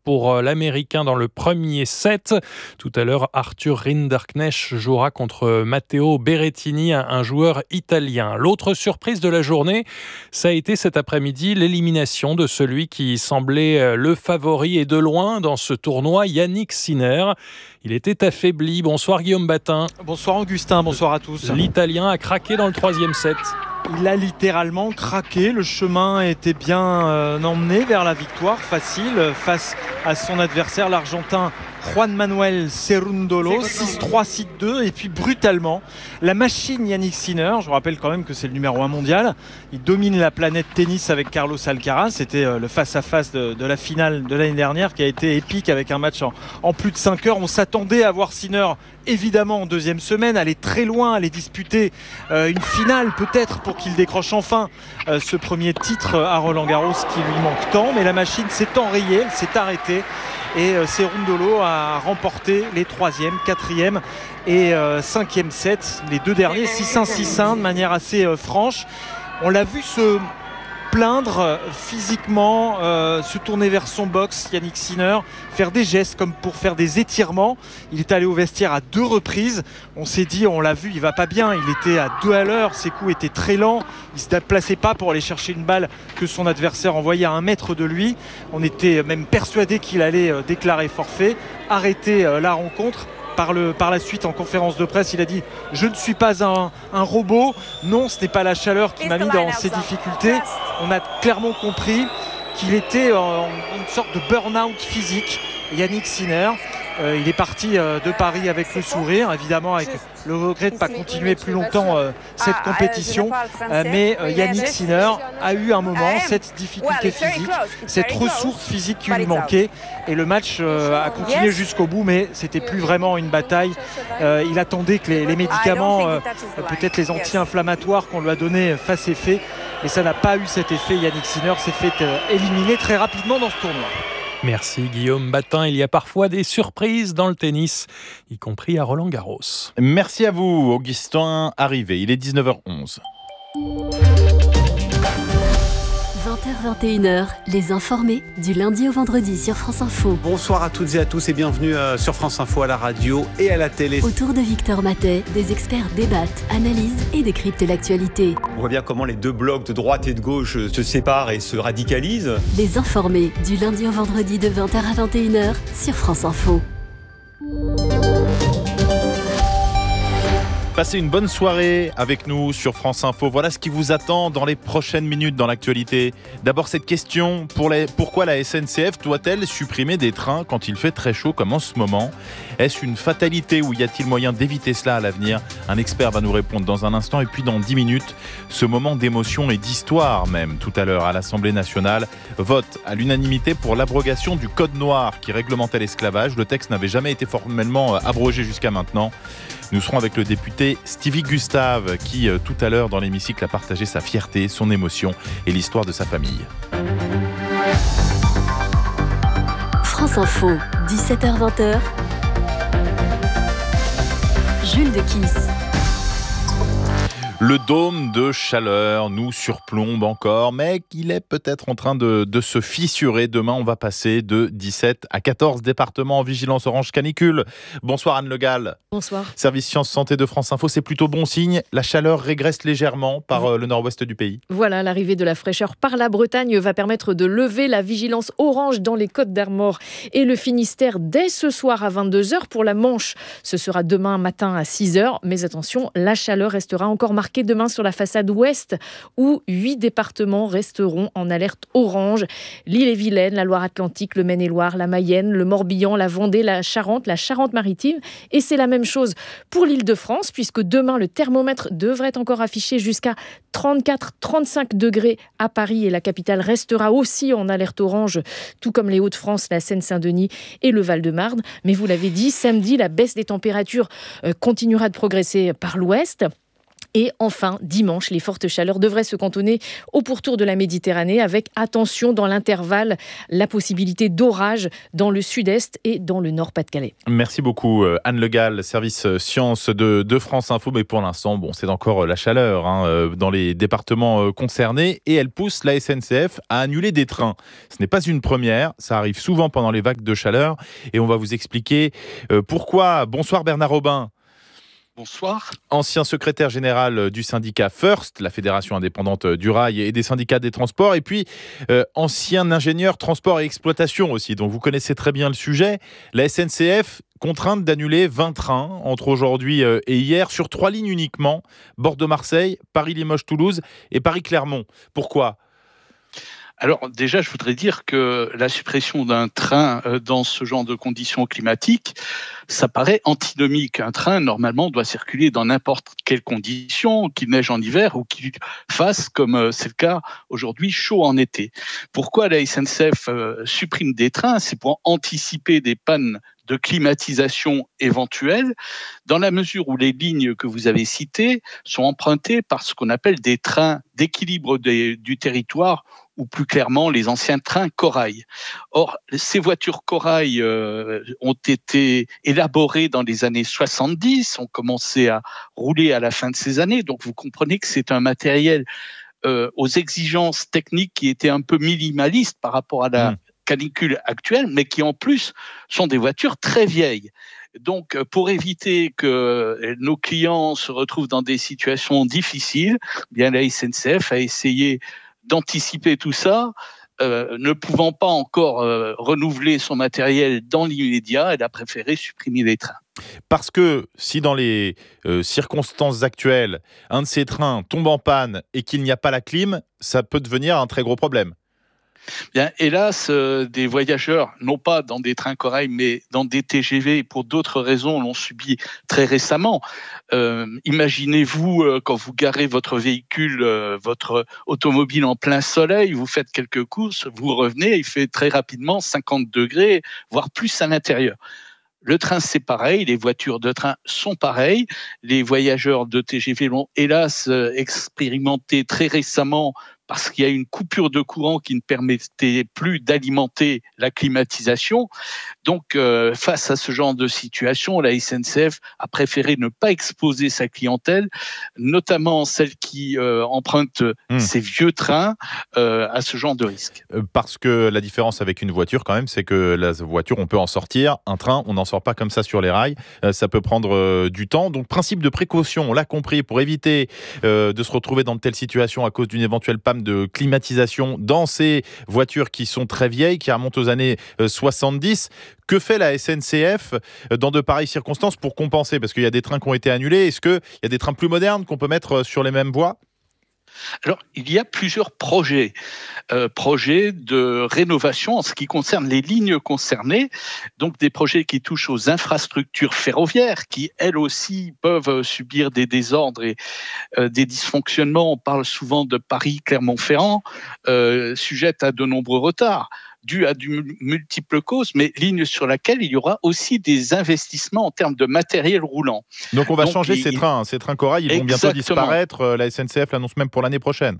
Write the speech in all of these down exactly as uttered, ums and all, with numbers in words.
pour l'Américain dans le premier set. Tout à l'heure, Arthur Rinderknecht jouera contre Matteo Berrettini, un joueur italien. L'autre surprise de la journée, ça a été cet après-midi l'élimination de celui qui semblait le favori et de loin dans ce tournoi, Yannick Sinner. Il était affaibli. Bonsoir Guillaume Batin. Bonsoir Augustin, bonsoir à tous. L'Italien a craqué dans le troisième set. Il a littéralement craqué, le chemin était bien euh, emmené vers la victoire facile face à son adversaire, l'Argentin Juan Manuel Cerundolo, six trois, six deux, et puis brutalement, la machine Yannick Sinner, je vous rappelle quand même que c'est le numéro un mondial, il domine la planète tennis avec Carlos Alcaraz, c'était euh, le face-à-face de, de la finale de l'année dernière qui a été épique avec un match en, en plus de cinq heures. On s'attendait à voir Sinner évidemment en deuxième semaine, aller très loin, aller disputer euh, une finale peut-être pour qu'il décroche enfin euh, ce premier titre à Roland-Garros qui lui manque tant, mais la machine s'est enrayée, elle s'est arrêtée et euh, Cerundolo a remporté les troisième, quatrième et euh, cinquième sets, les deux derniers six un, six un de manière assez euh, franche. On l'a vu se plaindre physiquement, euh, se tourner vers son box, Yannick Sinner, faire des gestes comme pour faire des étirements. Il est allé au vestiaire à deux reprises. On s'est dit, on l'a vu, il va pas bien. Il était à deux à l'heure, ses coups étaient très lents. Il se déplaçait pas pour aller chercher une balle que son adversaire envoyait à un mètre de lui. On était même persuadé qu'il allait euh, déclarer forfait, arrêter euh, la rencontre. Par, le, par la suite, en conférence de presse, il a dit « Je ne suis pas un, un robot. Non, ce n'est pas la chaleur qui m'a mis dans ces difficultés. » On a clairement compris qu'il était en une sorte de burn-out physique. Yannick Sinner, euh, il est parti euh, de Paris avec le sourire, évidemment avec le regret de ne pas continuer plus longtemps euh, cette compétition. Euh, mais euh, Yannick Sinner a eu un moment cette difficulté physique, cette ressource physique qui lui manquait. Et le match euh, a continué jusqu'au bout, mais c'était plus vraiment une bataille. Euh, il attendait que les, les médicaments, euh, peut-être les anti-inflammatoires qu'on lui a donnés fassent effet. Mais ça n'a pas eu cet effet. Yannick Sinner s'est fait euh, éliminer très rapidement dans ce tournoi. Merci Guillaume Batin. Il y a parfois des surprises dans le tennis, y compris à Roland-Garros. Merci à vous, Augustin Arrivé. Il est dix-neuf heures onze. vingt heures vingt et une heures, les informés du lundi au vendredi sur France Info. Bonsoir à toutes et à tous et bienvenue euh, sur France Info à la radio et à la télé. Autour de Victor Matet, des experts débattent, analysent et décryptent l'actualité. On voit bien comment les deux blocs de droite et de gauche se séparent et se radicalisent. Les informés du lundi au vendredi de vingt heures à vingt et une heures sur France Info. Passez une bonne soirée avec nous sur France Info. Voilà ce qui vous attend dans les prochaines minutes dans l'actualité. D'abord cette question, pour les, pourquoi la S N C F doit-elle supprimer des trains quand il fait très chaud comme en ce moment ? Est-ce une fatalité ou y a-t-il moyen d'éviter cela à l'avenir ? Un expert va nous répondre dans un instant. Et puis dans dix minutes, ce moment d'émotion et d'histoire même. Tout à l'heure à l'Assemblée nationale, vote à l'unanimité pour l'abrogation du Code noir qui réglementait l'esclavage. Le texte n'avait jamais été formellement abrogé jusqu'à maintenant. Nous serons avec le député Stevie Gustave qui, tout à l'heure dans l'hémicycle, a partagé sa fierté, son émotion et l'histoire de sa famille. France Info, dix-sept heures vingt. Jules de Kiss. Le dôme de chaleur nous surplombe encore, mais il est peut-être en train de, de se fissurer. Demain, on va passer de dix-sept à quatorze départements en vigilance orange canicule. Bonsoir Anne Le Gall. Bonsoir. Service Sciences Santé de France Info, c'est plutôt bon signe. La chaleur régresse légèrement par euh, le nord-ouest du pays. Voilà, l'arrivée de la fraîcheur par la Bretagne va permettre de lever la vigilance orange dans les Côtes-d'Armor et le Finistère dès ce soir à vingt-deux heures pour la Manche. Ce sera demain matin à six heures, mais attention, la chaleur restera encore marquée demain sur la façade ouest où huit départements resteront en alerte orange. L'Ille-et-Vilaine, la Loire-Atlantique, le Maine-et-Loire, la Mayenne, le Morbihan, la Vendée, la Charente, la Charente-Maritime. Et c'est la même chose pour l'Île-de-France puisque demain le thermomètre devrait encore afficher jusqu'à trente-quatre à trente-cinq degrés à Paris et la capitale restera aussi en alerte orange, tout comme les Hauts-de-France, la Seine-Saint-Denis et le Val-de-Marne. Mais vous l'avez dit, samedi, la baisse des températures continuera de progresser par l'ouest. Et enfin, dimanche, les fortes chaleurs devraient se cantonner au pourtour de la Méditerranée avec, attention, dans l'intervalle, la possibilité d'orage dans le sud-est et dans le nord-Pas-de-Calais. Merci beaucoup Anne Le Gall, service sciences de, de France Info. Mais pour l'instant, bon, c'est encore la chaleur hein, dans les départements concernés et elle pousse la S N C F à annuler des trains. Ce n'est pas une première, ça arrive souvent pendant les vagues de chaleur et on va vous expliquer pourquoi. Bonsoir Bernard Robin. Bonsoir. Ancien secrétaire général du syndicat First, la fédération indépendante du rail et des syndicats des transports, et puis euh, ancien ingénieur transport et exploitation aussi, donc vous connaissez très bien le sujet. La S N C F contrainte d'annuler vingt trains entre aujourd'hui et hier sur trois lignes uniquement, Bordeaux-Marseille, Paris-Limoges-Toulouse et Paris-Clermont. Pourquoi ? Alors déjà, je voudrais dire que la suppression d'un train dans ce genre de conditions climatiques, ça paraît antinomique. Un train, normalement, doit circuler dans n'importe quelles conditions, qu'il neige en hiver ou qu'il fasse, comme c'est le cas aujourd'hui, chaud en été. Pourquoi la S N C F supprime des trains ? C'est pour anticiper des pannes de climatisation éventuelle, dans la mesure où les lignes que vous avez citées sont empruntées par ce qu'on appelle des trains d'équilibre des, du territoire, ou plus clairement les anciens trains corail. Or, ces voitures corail euh, ont été élaborées dans les années soixante-dix, ont commencé à rouler à la fin de ces années, donc vous comprenez que c'est un matériel euh, aux exigences techniques qui étaient un peu minimalistes par rapport à la mmh. canicule actuelle, mais qui en plus sont des voitures très vieilles. Donc, pour éviter que nos clients se retrouvent dans des situations difficiles, bien la S N C F a essayé d'anticiper tout ça, euh, ne pouvant pas encore euh, renouveler son matériel dans l'immédiat, elle a préféré supprimer les trains. Parce que si dans les euh, circonstances actuelles, un de ces trains tombe en panne et qu'il n'y a pas la clim, ça peut devenir un très gros problème. Bien, hélas, euh, des voyageurs, non pas dans des trains corail, mais dans des T G V, pour d'autres raisons, l'ont subi très récemment. Euh, imaginez-vous, euh, quand vous garez votre véhicule, euh, votre automobile en plein soleil, vous faites quelques courses, vous revenez, il fait très rapidement cinquante degrés, voire plus à l'intérieur. Le train, c'est pareil, les voitures de train sont pareilles. Les voyageurs de T G V l'ont hélas expérimenté très récemment parce qu'il y a une coupure de courant qui ne permettait plus d'alimenter la climatisation. Donc, euh, face à ce genre de situation, la S N C F a préféré ne pas exposer sa clientèle, notamment celle qui euh, emprunte mmh. ces vieux trains, euh, à ce genre de risque. Parce que la différence avec une voiture, quand même, c'est que la voiture, on peut en sortir. Un train, on n'en sort pas comme ça sur les rails. Euh, ça peut prendre euh, du temps. Donc, principe de précaution, on l'a compris, pour éviter euh, de se retrouver dans de telles situations à cause d'une éventuelle panne de climatisation dans ces voitures qui sont très vieilles, qui remontent aux années soixante-dix. Que fait la S N C F dans de pareilles circonstances pour compenser ? Parce qu'il y a des trains qui ont été annulés. Est-ce qu'il y a des trains plus modernes qu'on peut mettre sur les mêmes voies ? Alors, il y a plusieurs projets, euh, projets de rénovation en ce qui concerne les lignes concernées, donc des projets qui touchent aux infrastructures ferroviaires, qui elles aussi peuvent subir des désordres et euh, des dysfonctionnements. On parle souvent de Paris-Clermont-Ferrand, euh, sujette à de nombreux retards, dû à de multiples causes, mais ligne sur laquelle il y aura aussi des investissements en termes de matériel roulant. Donc on va Donc, changer il, ces trains, ces trains corail, ils vont exactement. bientôt disparaître. La S N C F l'annonce même pour l'année prochaine.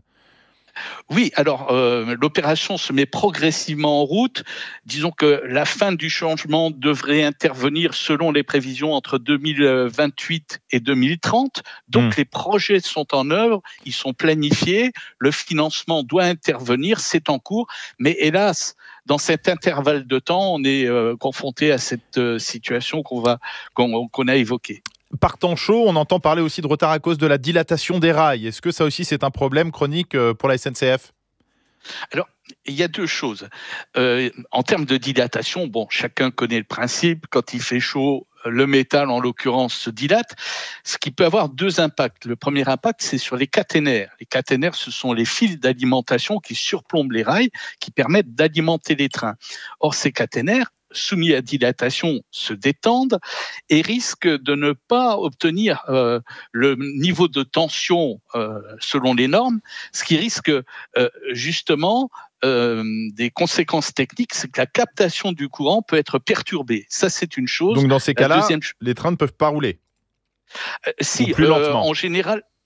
Oui, alors euh, l'opération se met progressivement en route. Disons que la fin du changement devrait intervenir selon les prévisions entre deux mille vingt-huit et deux mille trente. Donc mmh. les projets sont en œuvre, ils sont planifiés, le financement doit intervenir, c'est en cours. Mais hélas, dans cet intervalle de temps, on est euh, confronté à cette euh, situation qu'on va, qu'on, qu'on a évoquée. Par temps chaud, on entend parler aussi de retard à cause de la dilatation des rails. Est-ce que ça aussi c'est un problème chronique pour la S N C F ? Alors, il y a deux choses. Euh, en termes de dilatation, bon, chacun connaît le principe. Quand il fait chaud, le métal, en l'occurrence, se dilate, ce qui peut avoir deux impacts. Le premier impact, c'est sur les caténaires. Les caténaires, ce sont les fils d'alimentation qui surplombent les rails, qui permettent d'alimenter les trains. Or, ces caténaires, soumis à dilatation, se détendent et risquent de ne pas obtenir euh, le niveau de tension euh, selon les normes, ce qui risque euh, justement euh, des conséquences techniques, c'est que la captation du courant peut être perturbée. Ça, c'est une chose. Donc dans ces cas-là, deuxième... les trains ne peuvent pas rouler euh, Si, ou plus lentement. Euh, en général...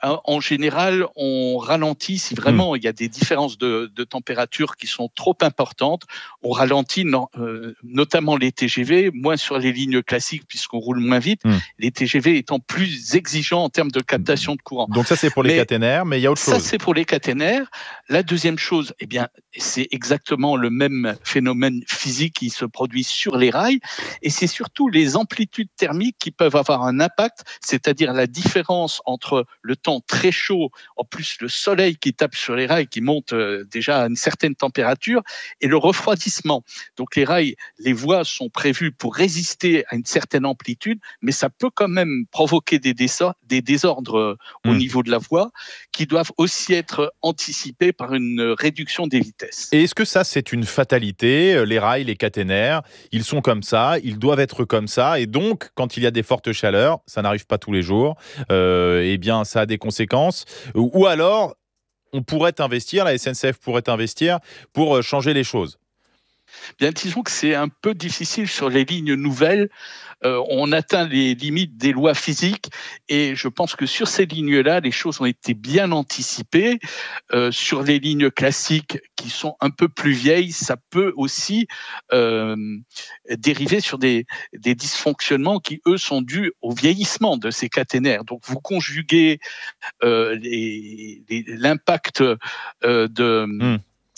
en général, on ralentit si vraiment mmh. il y a des différences de, de température qui sont trop importantes. On ralentit non, euh, notamment les T G V, moins sur les lignes classiques puisqu'on roule moins vite. Mmh. Les T G V étant plus exigeants en termes de captation de courant. Donc ça, c'est pour les mais caténaires, mais il y a autre chose. Ça, c'est pour les caténaires. La deuxième chose, eh bien, c'est exactement le même phénomène physique qui se produit sur les rails. Et c'est surtout les amplitudes thermiques qui peuvent avoir un impact, c'est-à-dire la différence entre le temps très chaud, en plus le soleil qui tape sur les rails, qui monte euh, déjà à une certaine température, et le refroidissement. Donc les rails, les voies sont prévues pour résister à une certaine amplitude, mais ça peut quand même provoquer des, désordres, des désordres euh, au mmh. niveau de la voie, qui doivent aussi être anticipés par une réduction des vitesses. Et est-ce que ça, c'est une fatalité ? Les rails, les caténaires, ils sont comme ça, ils doivent être comme ça, et donc, quand il y a des fortes chaleurs, ça n'arrive pas tous les jours, euh, eh bien, ça a des conséquences. Ou alors, on pourrait investir, la S N C F pourrait investir pour changer les choses. Bien, disons que c'est un peu difficile sur les lignes nouvelles. Euh, on atteint les limites des lois physiques et je pense que sur ces lignes-là, les choses ont été bien anticipées. Euh, sur les lignes classiques qui sont un peu plus vieilles, ça peut aussi euh, dériver sur des, des dysfonctionnements qui, eux, sont dus au vieillissement de ces caténaires. Donc, vous conjuguez euh, les, les, l'impact euh, de... Mmh.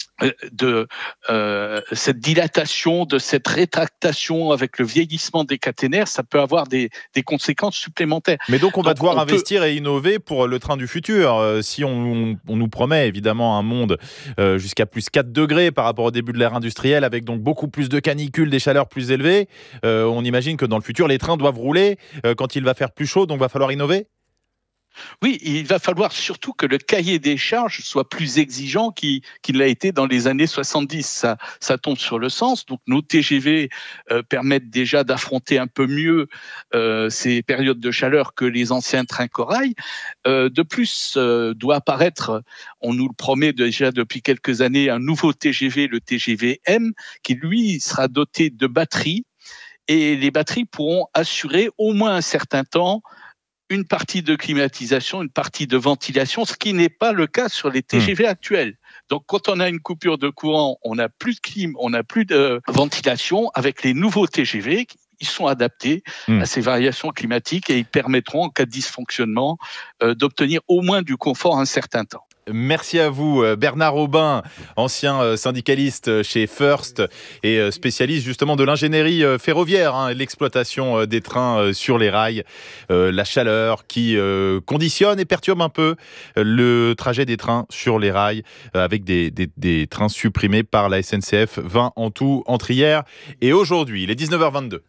de euh, cette dilatation, de cette rétractation avec le vieillissement des caténaires, ça peut avoir des, des conséquences supplémentaires. Mais donc on va donc devoir on investir peut... et innover pour le train du futur. Euh, si on, on, on nous promet évidemment un monde euh, jusqu'à plus quatre degrés par rapport au début de l'ère industrielle, avec donc beaucoup plus de canicules, des chaleurs plus élevées, euh, on imagine que dans le futur, les trains doivent rouler euh, quand il va faire plus chaud, donc il va falloir innover ? Oui, il va falloir surtout que le cahier des charges soit plus exigeant qu'il, qu'il l'a été dans les années soixante-dix. Ça, ça tombe sur le sens. Donc, nos T G V euh, permettent déjà d'affronter un peu mieux euh, ces périodes de chaleur que les anciens trains corail. Euh, de plus, euh, doit apparaître, on nous le promet déjà depuis quelques années, un nouveau T G V, le T G V M, qui lui sera doté de batteries. Et les batteries pourront assurer au moins un certain temps une partie de climatisation, une partie de ventilation, ce qui n'est pas le cas sur les T G V mmh. actuels. Donc, quand on a une coupure de courant, on n'a plus de clim, on n'a plus de ventilation. Avec les nouveaux T G V, ils sont adaptés mmh. à ces variations climatiques et ils permettront, en cas de dysfonctionnement, euh, d'obtenir au moins du confort un certain temps. Merci à vous, Bernard Aubin, ancien syndicaliste chez First et spécialiste justement de l'ingénierie ferroviaire, hein, l'exploitation des trains sur les rails, euh, la chaleur qui euh, conditionne et perturbe un peu le trajet des trains sur les rails avec des, des, des trains supprimés par la S N C F, vingt en tout entre hier et aujourd'hui. Il est dix-neuf heures vingt-deux.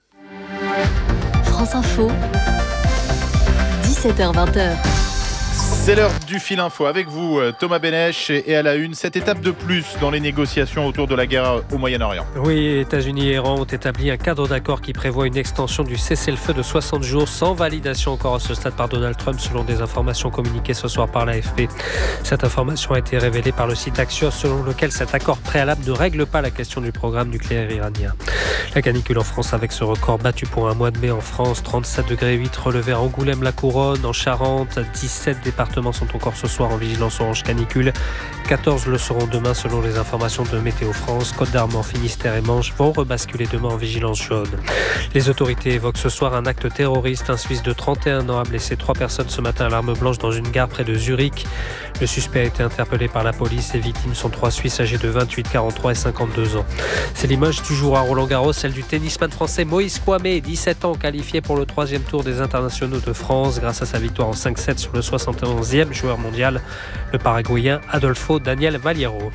France Info, dix-sept heures vingt. C'est l'heure du fil info avec vous, Thomas Benech, et à la une, cette étape de plus dans les négociations autour de la guerre au Moyen-Orient. Oui, États-Unis et Iran ont établi un cadre d'accord qui prévoit une extension du cessez-le-feu de soixante jours sans validation encore à ce stade par Donald Trump, selon des informations communiquées ce soir par l'A F P. Cette information a été révélée par le site Axios, selon lequel cet accord préalable ne règle pas la question du programme nucléaire iranien. La canicule en France avec ce record battu pour un mois de mai en France, trente-sept degrés huit relevés à Angoulême-la-Couronne, en Charente, dix-sept départements sont encore ce soir en vigilance orange canicule. quatorze le seront demain selon les informations de Météo France. Côte d'Armor, Finistère et Manche vont rebasculer demain en vigilance jaune. Les autorités évoquent ce soir un acte terroriste. Un Suisse de trente et un ans a blessé trois personnes ce matin à l'arme blanche dans une gare près de Zurich. Le suspect a été interpellé par la police. Les victimes sont trois Suisses âgés de vingt-huit, quarante-trois et cinquante-deux ans. C'est l'image du jour à Roland-Garros, celle du tennisman français Moïse Kouamé, dix-sept ans, qualifié pour le troisième tour des internationaux de France grâce à sa victoire en cinq sept sur le soixante et onzième joueur mondial, le Paraguayen Adolfo Daniel Valiero.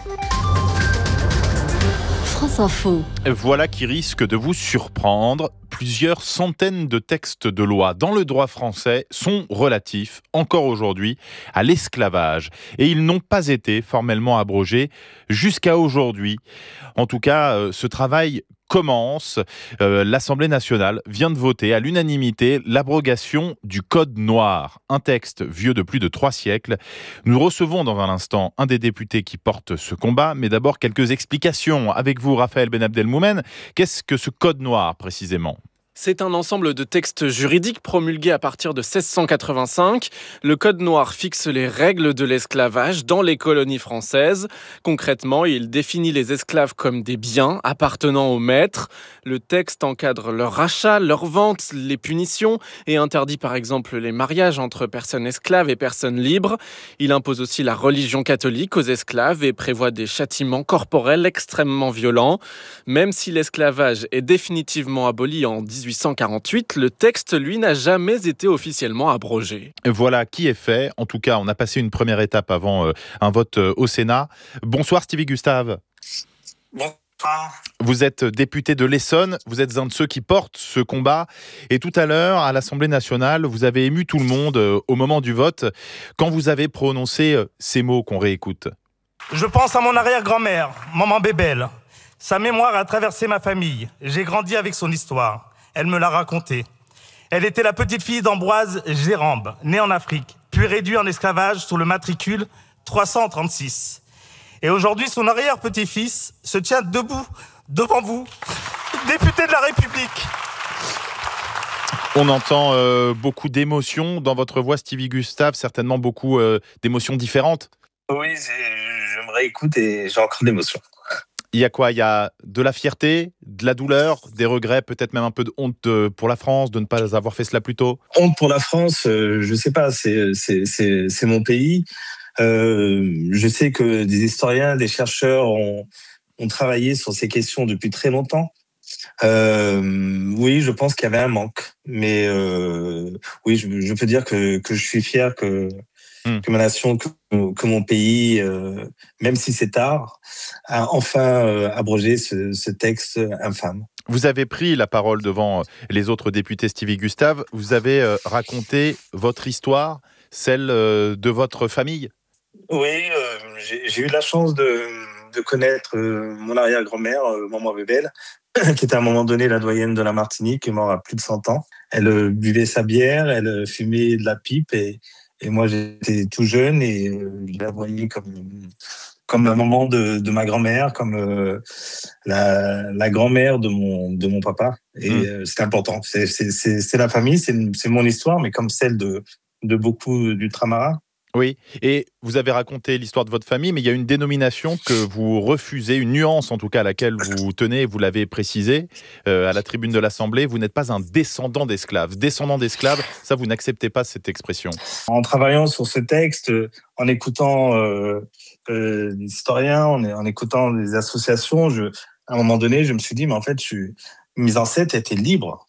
France Info. Voilà qui risque de vous surprendre. Plusieurs centaines de textes de loi dans le droit français sont relatifs, encore aujourd'hui, à l'esclavage. Et ils n'ont pas été formellement abrogés jusqu'à aujourd'hui. En tout cas, euh, ce travail commence. Euh, L'Assemblée nationale vient de voter à l'unanimité l'abrogation du Code noir, un texte vieux de plus de trois siècles. Nous recevons dans un instant un des députés qui porte ce combat, mais d'abord quelques explications avec vous, Raphaël Ben Abdelmoumen. Qu'est-ce que ce Code noir précisément ? C'est un ensemble de textes juridiques promulgués à partir de seize cent quatre-vingt-cinq. Le Code noir fixe les règles de l'esclavage dans les colonies françaises. Concrètement, il définit les esclaves comme des biens appartenant au maître. Le texte encadre leur rachat, leur vente, les punitions et interdit par exemple les mariages entre personnes esclaves et personnes libres. Il impose aussi la religion catholique aux esclaves et prévoit des châtiments corporels extrêmement violents. Même si l'esclavage est définitivement aboli en dix-huit cent quarante-huit, le texte, lui, n'a jamais été officiellement abrogé. Voilà qui est fait. En tout cas, on a passé une première étape avant euh, un vote euh, au Sénat. Bonsoir Stevie Gustave. Bonsoir. Vous êtes député de l'Essonne, vous êtes un de ceux qui portent ce combat. Et tout à l'heure, à l'Assemblée nationale, vous avez ému tout le monde euh, au moment du vote, quand vous avez prononcé euh, ces mots qu'on réécoute. Je pense à mon arrière-grand-mère, maman Bébel. Sa mémoire a traversé ma famille. J'ai grandi avec son histoire. Elle me l'a racontée. Elle était la petite fille d'Ambroise Gérambe, née en Afrique, puis réduite en esclavage sous le matricule trois cent trente-six. Et aujourd'hui, son arrière-petit-fils se tient debout devant vous, député de la République. On entend euh, beaucoup d'émotions dans votre voix, Stevie Gustave, certainement beaucoup euh, d'émotions différentes. Oui, je me réécoute et j'ai encore d'émotions. Il y a quoi ? Il y a de la fierté, de la douleur, des regrets, peut-être même un peu de honte pour la France de ne pas avoir fait cela plus tôt ? Honte pour la France, euh, je ne sais pas, c'est, c'est, c'est, c'est mon pays. Euh, je sais que des historiens, des chercheurs ont, ont travaillé sur ces questions depuis très longtemps. Euh, oui, je pense qu'il y avait un manque. Mais euh, oui, je, je peux dire que, que je suis fier que... que ma nation, que, que mon pays, euh, même si c'est tard, a enfin euh, abrogé ce, ce texte infâme. Vous avez pris la parole devant les autres députés, Stevie Gustave. Vous avez euh, raconté votre histoire, celle euh, de votre famille. Oui, euh, j'ai, j'ai eu la chance de, de connaître euh, mon arrière-grand-mère, euh, maman Bébel, qui était à un moment donné la doyenne de la Martinique, qui est morte à plus de cent ans. Elle euh, buvait sa bière, elle fumait de la pipe et Et moi, j'étais tout jeune et je la voyais comme, comme la maman de, de ma grand-mère, comme euh, la, la grand-mère de mon, de mon papa. Et mmh. euh, c'est important. C'est, c'est, c'est, c'est la famille, c'est, c'est mon histoire, mais comme celle de, de beaucoup d'ultramarins. Oui, et vous avez raconté l'histoire de votre famille, mais il y a une dénomination que vous refusez, une nuance en tout cas à laquelle vous tenez, vous l'avez précisé euh, à la tribune de l'Assemblée, vous n'êtes pas un descendant d'esclaves. Descendant d'esclaves, ça vous n'acceptez pas cette expression. En travaillant sur ce texte, en écoutant euh, euh, des historiens, en, en écoutant des associations, je, à un moment donné, je me suis dit, mais en fait, je, mes ancêtres étaient libres.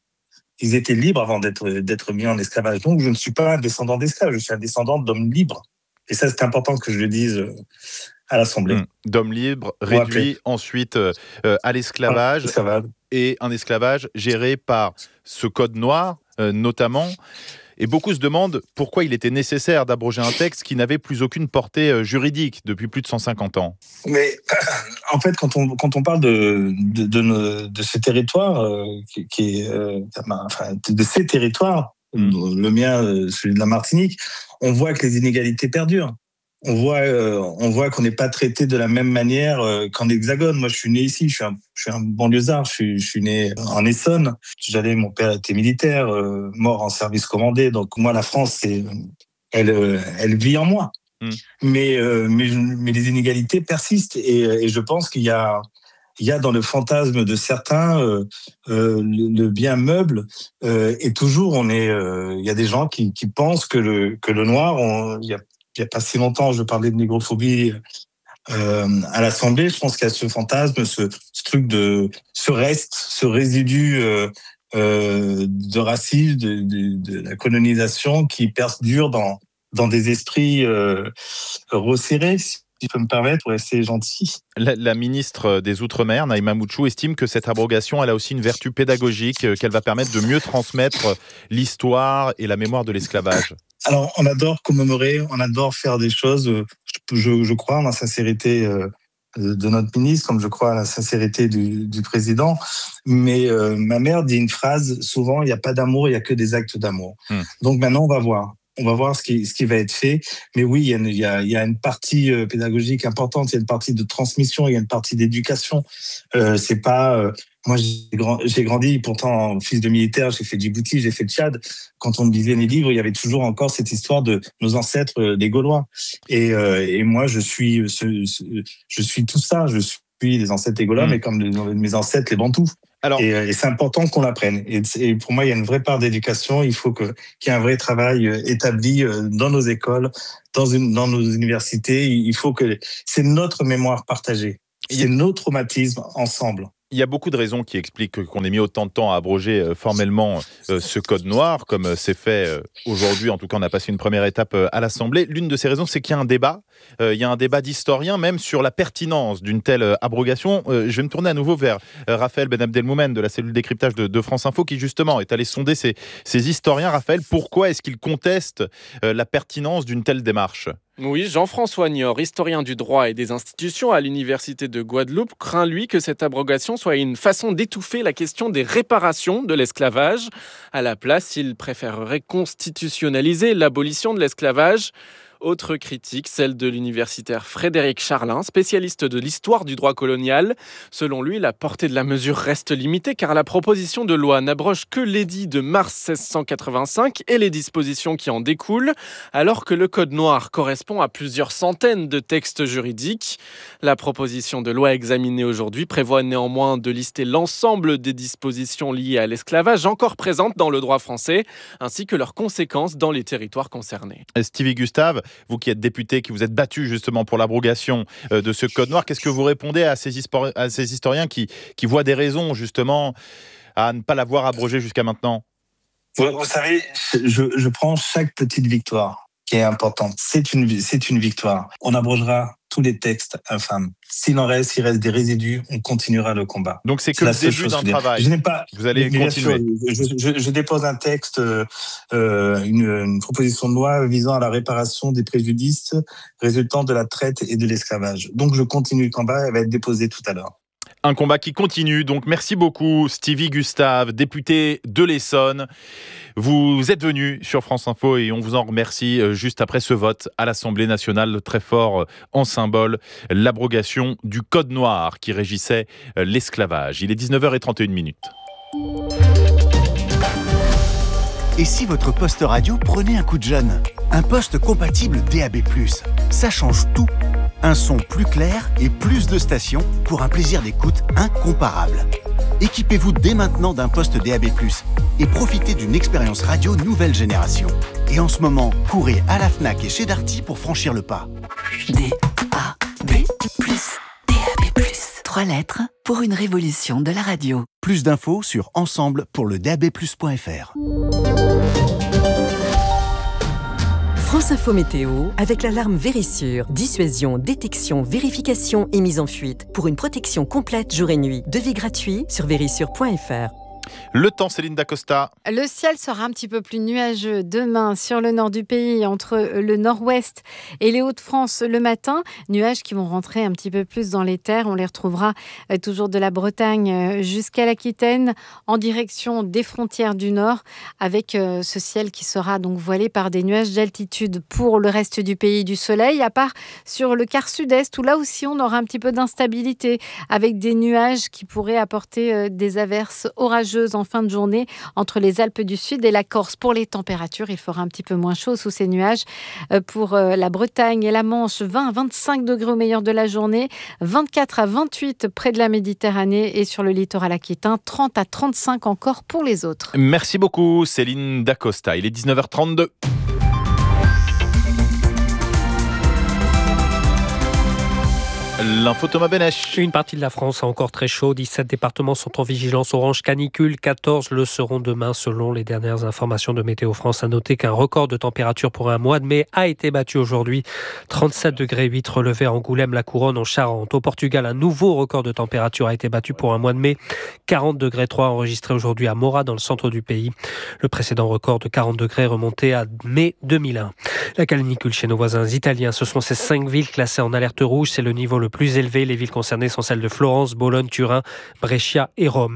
Ils étaient libres avant d'être, d'être mis en esclavage. Donc, je ne suis pas un descendant d'esclaves, je suis un descendant d'hommes libres. Et ça, c'est important que je le dise à l'Assemblée. Mmh. D'hommes libres, réduits ensuite euh, à l'esclavage. Ah, et un esclavage géré par ce code noir, euh, notamment. Et beaucoup se demandent pourquoi il était nécessaire d'abroger un texte qui n'avait plus aucune portée juridique depuis plus de cent cinquante ans. Mais en fait, quand on, quand on parle de, de, de, de ce territoire, euh, qui, qui est, euh, enfin, de ces territoires, mmh. le mien, celui de la Martinique, on voit que les inégalités perdurent. On voit, euh, on voit qu'on n'est pas traité de la même manière euh, qu'en Hexagone. Moi, je suis né ici, je suis un, je suis un banlieusard, je suis, je suis né en Essonne. J'allais, mon père était militaire, euh, mort en service commandé. Donc moi, la France, c'est, elle, euh, elle vit en moi. Mmh. Mais, euh, mais, mais les inégalités persistent et, et je pense qu'il y a, il y a dans le fantasme de certains euh, euh, le, le bien meuble euh, et toujours on est, euh, il y a des gens qui, qui pensent que le, que le noir, on, il y a il n'y a pas si longtemps, je parlais de négrophobie euh, à l'Assemblée. Je pense qu'il y a ce fantasme, ce, ce truc de, ce reste, ce résidu euh, euh, de racisme, de, de, de la colonisation qui perdure dans, dans des esprits euh, resserrés, si je peux me permettre, pour rester gentil. La, la ministre des Outre-mer, Naïma Mouchou, estime que cette abrogation, elle a aussi une vertu pédagogique, qu'elle va permettre de mieux transmettre l'histoire et la mémoire de l'esclavage. Alors, on adore commémorer, on adore faire des choses. Je, je crois en la sincérité de notre ministre, comme je crois à la sincérité du, du président. Mais euh, ma mère dit une phrase, souvent, il n'y a pas d'amour, il n'y a que des actes d'amour. Mmh. Donc maintenant, on va voir. on va voir ce qui, ce qui va être fait. Mais oui, il y a une, il y a, il y a une partie pédagogique importante, il y a une partie de transmission, il y a une partie d'éducation. Euh, c'est pas... Euh, moi, j'ai, grand, j'ai grandi, pourtant, fils de militaire, j'ai fait Djibouti, j'ai fait Tchad. Quand on lisait les livres, il y avait toujours encore cette histoire de nos ancêtres, les Gaulois. Et, euh, et moi, je suis, ce, ce, je suis tout ça. Je suis les ancêtres des Gaulois, mmh. mais comme les, mes ancêtres, les Bantous. Alors, et, et c'est important qu'on l'apprenne. Et, et pour moi, il y a une vraie part d'éducation. Il faut que, qu'il y ait un vrai travail établi dans nos écoles, dans, une, dans nos universités. Il faut que c'est notre mémoire partagée. C'est nos traumatismes ensemble. Il y a beaucoup de raisons qui expliquent qu'on ait mis autant de temps à abroger euh, formellement euh, ce code noir, comme euh, c'est fait euh, aujourd'hui. En tout cas, on a passé une première étape euh, à l'Assemblée. L'une de ces raisons, c'est qu'il y a un débat. Euh, il y a un débat d'historiens, même sur la pertinence d'une telle euh, abrogation. Euh, je vais me tourner à nouveau vers euh, Raphaël Ben Abdelmoumen de la cellule décryptage de, de France Info, qui justement est allé sonder ces, ces historiens. Raphaël, pourquoi est-ce qu'ils contestent euh, la pertinence d'une telle démarche ? Oui, Jean-François Niort, historien du droit et des institutions à l'Université de Guadeloupe, craint, lui, que cette abrogation soit une façon d'étouffer la question des réparations de l'esclavage. À la place, il préférerait constitutionnaliser l'abolition de l'esclavage. Autre critique, celle de l'universitaire Frédéric Charlin, spécialiste de l'histoire du droit colonial. Selon lui, la portée de la mesure reste limitée car la proposition de loi n'abroge que l'édit de mars seize cent quatre-vingt-cinq et les dispositions qui en découlent, alors que le Code noir correspond à plusieurs centaines de textes juridiques. La proposition de loi examinée aujourd'hui prévoit néanmoins de lister l'ensemble des dispositions liées à l'esclavage encore présentes dans le droit français, ainsi que leurs conséquences dans les territoires concernés. Stevie Gustave, vous qui êtes député, qui vous êtes battu justement pour l'abrogation de ce code noir, qu'est-ce que vous répondez à ces, histori- à ces historiens qui, qui voient des raisons justement à ne pas l'avoir abrogé jusqu'à maintenant ? Vous, vous savez, je, je prends chaque petite victoire qui est importante. C'est une, c'est une victoire. On abrogera tous les textes infâmes. S'il en reste, s'il reste des résidus, on continuera le combat. Donc c'est que c'est le début d'un travail. Je n'ai pas. Vous allez continuer. Sûr, je, je, je dépose un texte, euh, une, une proposition de loi visant à la réparation des préjudices résultant de la traite et de l'esclavage. Donc je continue le combat. Elle va être déposée tout à l'heure. Un combat qui continue, donc merci beaucoup Stevie Gustave, député de l'Essonne. Vous êtes venu sur France Info et on vous en remercie juste après ce vote à l'Assemblée nationale, très fort en symbole, l'abrogation du Code noir qui régissait l'esclavage. Il est dix-neuf heures trente et une minutes. Et si votre poste radio prenait un coup de jeune ? Un poste compatible D A B plus, ça change tout. Un son plus clair et plus de stations pour un plaisir d'écoute incomparable. Équipez-vous dès maintenant d'un poste D A B plus et profitez d'une expérience radio nouvelle génération. Et en ce moment, courez à la Fnac et chez Darty pour franchir le pas. D A B plus, D A B plus. Trois lettres pour une révolution de la radio. Plus d'infos sur ensemble pour le D A B plus point F R. France Info Météo, avec l'alarme Vérissure. Dissuasion, détection, vérification et mise en fuite. Pour une protection complète jour et nuit. Devis gratuit sur vérissure point F R. Le temps, Céline Dacosta. Le ciel sera un petit peu plus nuageux demain sur le nord du pays, entre le nord-ouest et les Hauts-de-France le matin. Nuages qui vont rentrer un petit peu plus dans les terres. On les retrouvera toujours de la Bretagne jusqu'à l'Aquitaine, en direction des frontières du nord, avec ce ciel qui sera donc voilé par des nuages d'altitude. Pour le reste du pays, du soleil, à part sur le quart sud-est, où là aussi on aura un petit peu d'instabilité, avec des nuages qui pourraient apporter des averses orageuses en fin de journée entre les Alpes du Sud et la Corse. Pour les températures, il fera un petit peu moins chaud sous ces nuages. Pour la Bretagne et la Manche, vingt à vingt-cinq degrés au meilleur de la journée, vingt-quatre à vingt-huit près de la Méditerranée et sur le littoral aquitain, trente à trente-cinq encore pour les autres. Merci beaucoup Céline Dacosta. Il est dix-neuf heures trente-deux. L'info Thomas Benech. Une partie de la France a encore très chaud. dix-sept départements sont en vigilance orange canicule. quatorze le seront demain selon les dernières informations de Météo France. À noter qu'un record de température pour un mois de mai a été battu aujourd'hui. trente-sept degrés huit relevés à Angoulême, la Couronne, en Charente. Au Portugal, un nouveau record de température a été battu pour un mois de mai. quarante degrés trois enregistrés aujourd'hui à Mora, dans le centre du pays. Le précédent record de quarante degrés remonté à mai deux mille un. La canicule chez nos voisins italiens, ce sont ces cinq villes classées en alerte rouge. C'est le niveau le plus élevé. Les villes concernées sont celles de Florence, Bologne, Turin, Brescia et Rome.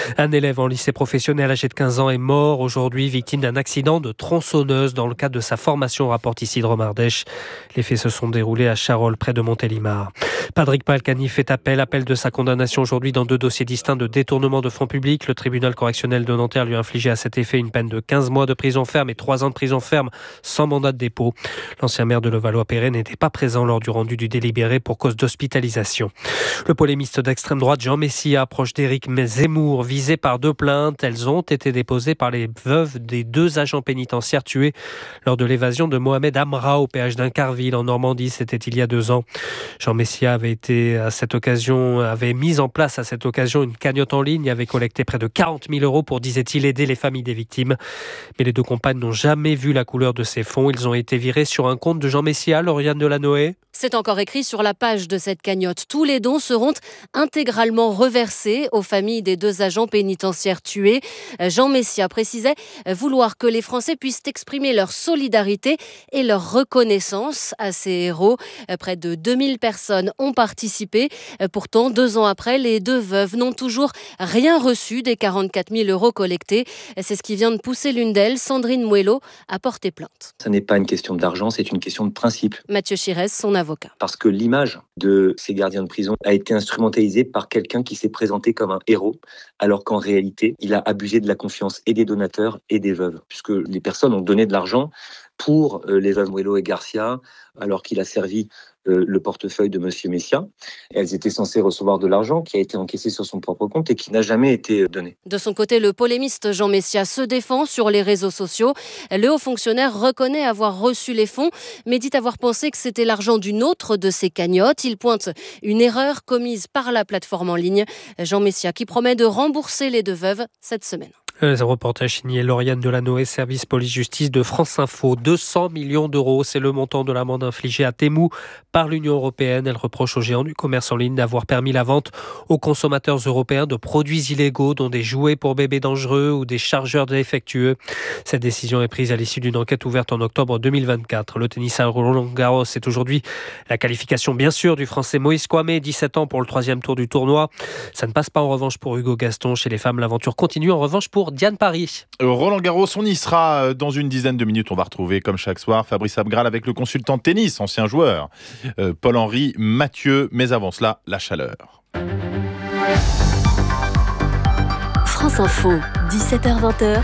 Un élève en lycée professionnel âgé de quinze ans est mort aujourd'hui, victime d'un accident de tronçonneuse dans le cadre de sa formation, rapporte ici Dromardèche. Les faits se sont déroulés à Charolles, près de Montélimar. Patrick Balkany fait appel, appel de sa condamnation aujourd'hui dans deux dossiers distincts de détournement de fonds publics. Le tribunal correctionnel de Nanterre lui a infligé à cet effet une peine de quinze mois de prison ferme et trois ans de prison ferme sans mandat de dépôt. L'ancien maire de Levallois-Perret n'était pas présent lors du rendu du délibéré pour cause d'hospitalisation. Le polémiste d'extrême droite Jean Messia, proche d'Éric Zemmour, visé par deux plaintes. Elles ont été déposées par les veuves des deux agents pénitentiaires tués lors de l'évasion de Mohamed Amra au péage d'Incarville en Normandie. C'était il y a deux ans. Jean Messia avait été à cette occasion, avait mis en place à cette occasion une cagnotte en ligne, avait collecté près de quarante mille euros pour, disait-il, aider les familles des victimes. Mais les deux compagnes n'ont jamais vu la couleur de ces fonds. Ils ont été virés sur un compte de Jean Messia, Lauriane Delanoë. C'est encore écrit sur la page de cette cagnotte. Tous les dons seront intégralement reversés aux familles des deux agents pénitentiaires tués. Jean Messia précisait vouloir que les Français puissent exprimer leur solidarité et leur reconnaissance à ces héros. Près de deux mille personnes ont participé. Pourtant, deux ans après, les deux veuves n'ont toujours rien reçu des quarante-quatre mille euros collectés. C'est ce qui vient de pousser l'une d'elles, Sandrine Mouello, à porter plainte. Ce n'est pas une question d'argent, c'est une question de principe. Mathieu Chirès, son avocat. Parce que l'image de ces gardiens de prison a été instrumentalisée par quelqu'un qui s'est présenté comme un héros, alors qu'en réalité, il a abusé de la confiance et des donateurs et des veuves, puisque les personnes ont donné de l'argent pour les veuves Mouello et Garcia, alors qu'il a servi le portefeuille de Monsieur Messia. Elles étaient censées recevoir de l'argent qui a été encaissé sur son propre compte et qui n'a jamais été donné. De son côté, le polémiste Jean Messia se défend sur les réseaux sociaux. Le haut fonctionnaire reconnaît avoir reçu les fonds, mais dit avoir pensé que c'était l'argent d'une autre de ses cagnottes. Il pointe une erreur commise par la plateforme en ligne. Jean Messia qui promet de rembourser les deux veuves cette semaine. Un reportage signé Lauriane Delanoë, service police-justice de France Info. deux cents millions d'euros, c'est le montant de l'amende infligée à Temu par l'Union européenne. Elle reproche aux géants du commerce en ligne d'avoir permis la vente aux consommateurs européens de produits illégaux, dont des jouets pour bébés dangereux ou des chargeurs défectueux. Cette décision est prise à l'issue d'une enquête ouverte en octobre deux mille vingt-quatre. Le tennis à Roland-Garros est aujourd'hui la qualification, bien sûr, du Français Moïse Kouamé, dix-sept ans, pour le troisième tour du tournoi. Ça ne passe pas en revanche pour Hugo Gaston. Chez les femmes, l'aventure continue en revanche pour Diane Paris. Roland Garros, on y sera dans une dizaine de minutes. On va retrouver, comme chaque soir, Fabrice Abgral avec le consultant de tennis, ancien joueur, euh, Paul-Henri Mathieu. Mais avant cela, la chaleur. France Info, dix-sept heures vingt.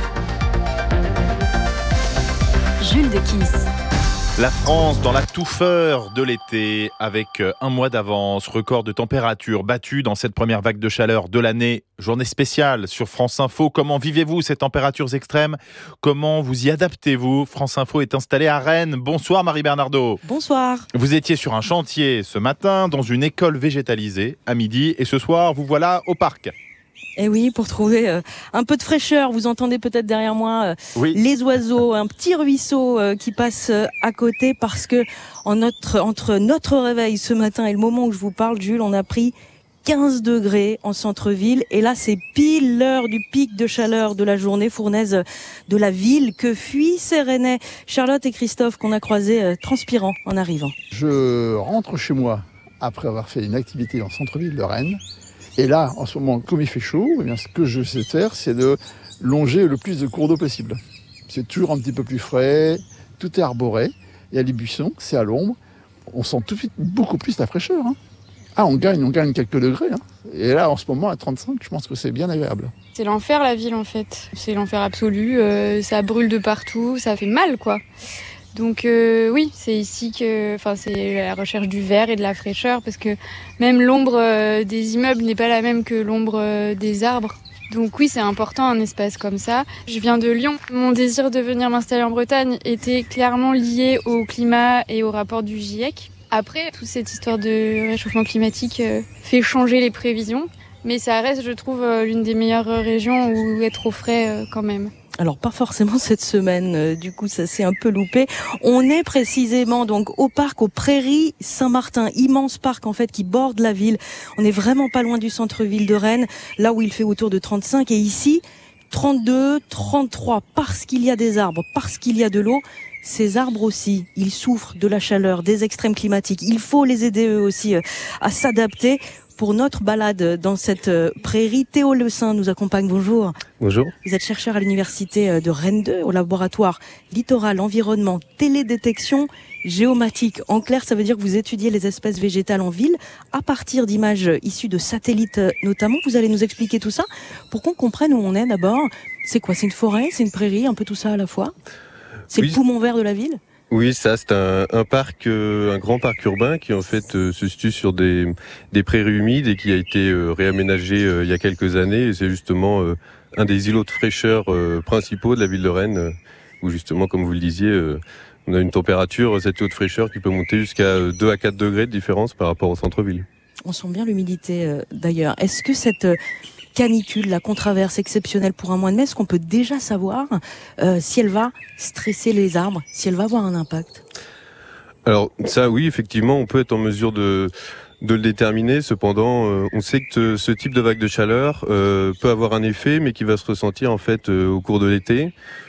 Jules de Kiss. La France dans la touffeur de l'été, avec un mois d'avance, record de température battu dans cette première vague de chaleur de l'année. Journée spéciale sur France Info. Comment vivez-vous ces températures extrêmes ? Comment vous y adaptez-vous ? France Info est installée à Rennes. Bonsoir Marie Bernardo. Bonsoir. Vous étiez sur un chantier ce matin, dans une école végétalisée à midi, et ce soir vous voilà au parc. Et oui, pour trouver euh, un peu de fraîcheur, vous entendez peut-être derrière moi euh, oui. les oiseaux, un petit ruisseau euh, qui passe euh, à côté, parce que en notre, entre notre réveil ce matin et le moment où je vous parle, Jules, on a pris quinze degrés en centre-ville, et là c'est pile l'heure du pic de chaleur de la journée fournaise de la ville que fuient ces Rennais. Charlotte et Christophe qu'on a croisés euh, transpirants en arrivant. Je rentre chez moi après avoir fait une activité en centre-ville de Rennes. Et là, en ce moment, comme il fait chaud, eh bien, ce que je sais faire, c'est de longer le plus de cours d'eau possible. C'est toujours un petit peu plus frais, tout est arboré. Il y a les buissons, c'est à l'ombre. On sent tout de suite beaucoup plus la fraîcheur. Hein. Ah, on gagne, on gagne quelques degrés. Hein. Et là, en ce moment, à trente-cinq, je pense que c'est bien agréable. C'est l'enfer, la ville, en fait. C'est l'enfer absolu. Euh, ça brûle de partout, ça fait mal, quoi. Donc euh, oui, c'est ici que, enfin, c'est la recherche du vert et de la fraîcheur, parce que même l'ombre euh, des immeubles n'est pas la même que l'ombre euh, des arbres. Donc oui, c'est important un espace comme ça. Je viens de Lyon. Mon désir de venir m'installer en Bretagne était clairement lié au climat et au rapport du GIEC. Après, toute cette histoire de réchauffement climatique euh, fait changer les prévisions, mais ça reste, je trouve, euh, l'une des meilleures régions où être au frais euh, quand même. Alors pas forcément cette semaine, euh, du coup ça s'est un peu loupé. On est précisément donc au parc, aux Prairies Saint-Martin, immense parc en fait qui borde la ville. On est vraiment pas loin du centre-ville de Rennes, là où il fait autour de trente-cinq, et ici trente-deux, trente-trois, parce qu'il y a des arbres, parce qu'il y a de l'eau. Ces arbres aussi, ils souffrent de la chaleur, des extrêmes climatiques. Il faut les aider eux aussi à s'adapter. pour notre balade dans cette prairie. Théo Le Saint nous accompagne. Bonjour. Bonjour. Vous êtes chercheur à l'université de Rennes deux, au laboratoire littoral, environnement, télédétection géomatique. En clair, ça veut dire que vous étudiez les espèces végétales en ville à partir d'images issues de satellites notamment. Vous allez nous expliquer tout ça pour qu'on comprenne où on est d'abord. C'est quoi? C'est une forêt? C'est une prairie? Un peu tout ça à la fois? C'est oui. Le poumon vert de la ville? Oui, ça c'est un, un parc, euh, un grand parc urbain qui en fait euh, se situe sur des, des prairies humides et qui a été euh, réaménagé euh, il y a quelques années. Et c'est justement euh, un des îlots de fraîcheur euh, principaux de la ville de Rennes, euh, où justement, comme vous le disiez, euh, on a une température, cette îlot de fraîcheur, qui peut monter jusqu'à deux à quatre degrés de différence par rapport au centre-ville. On sent bien l'humidité euh, d'ailleurs. Est-ce que cette euh, canicule, la qu'on traverse exceptionnelle pour un mois de mai, est-ce qu'on peut déjà savoir euh, si elle va stresser les arbres, si elle va avoir un impact? Alors ça, oui, effectivement, on peut être en mesure de de le déterminer. Cependant, euh, on sait que ce type de vague de chaleur euh, peut avoir un effet, mais qui va se ressentir en fait euh, au cours de l'été.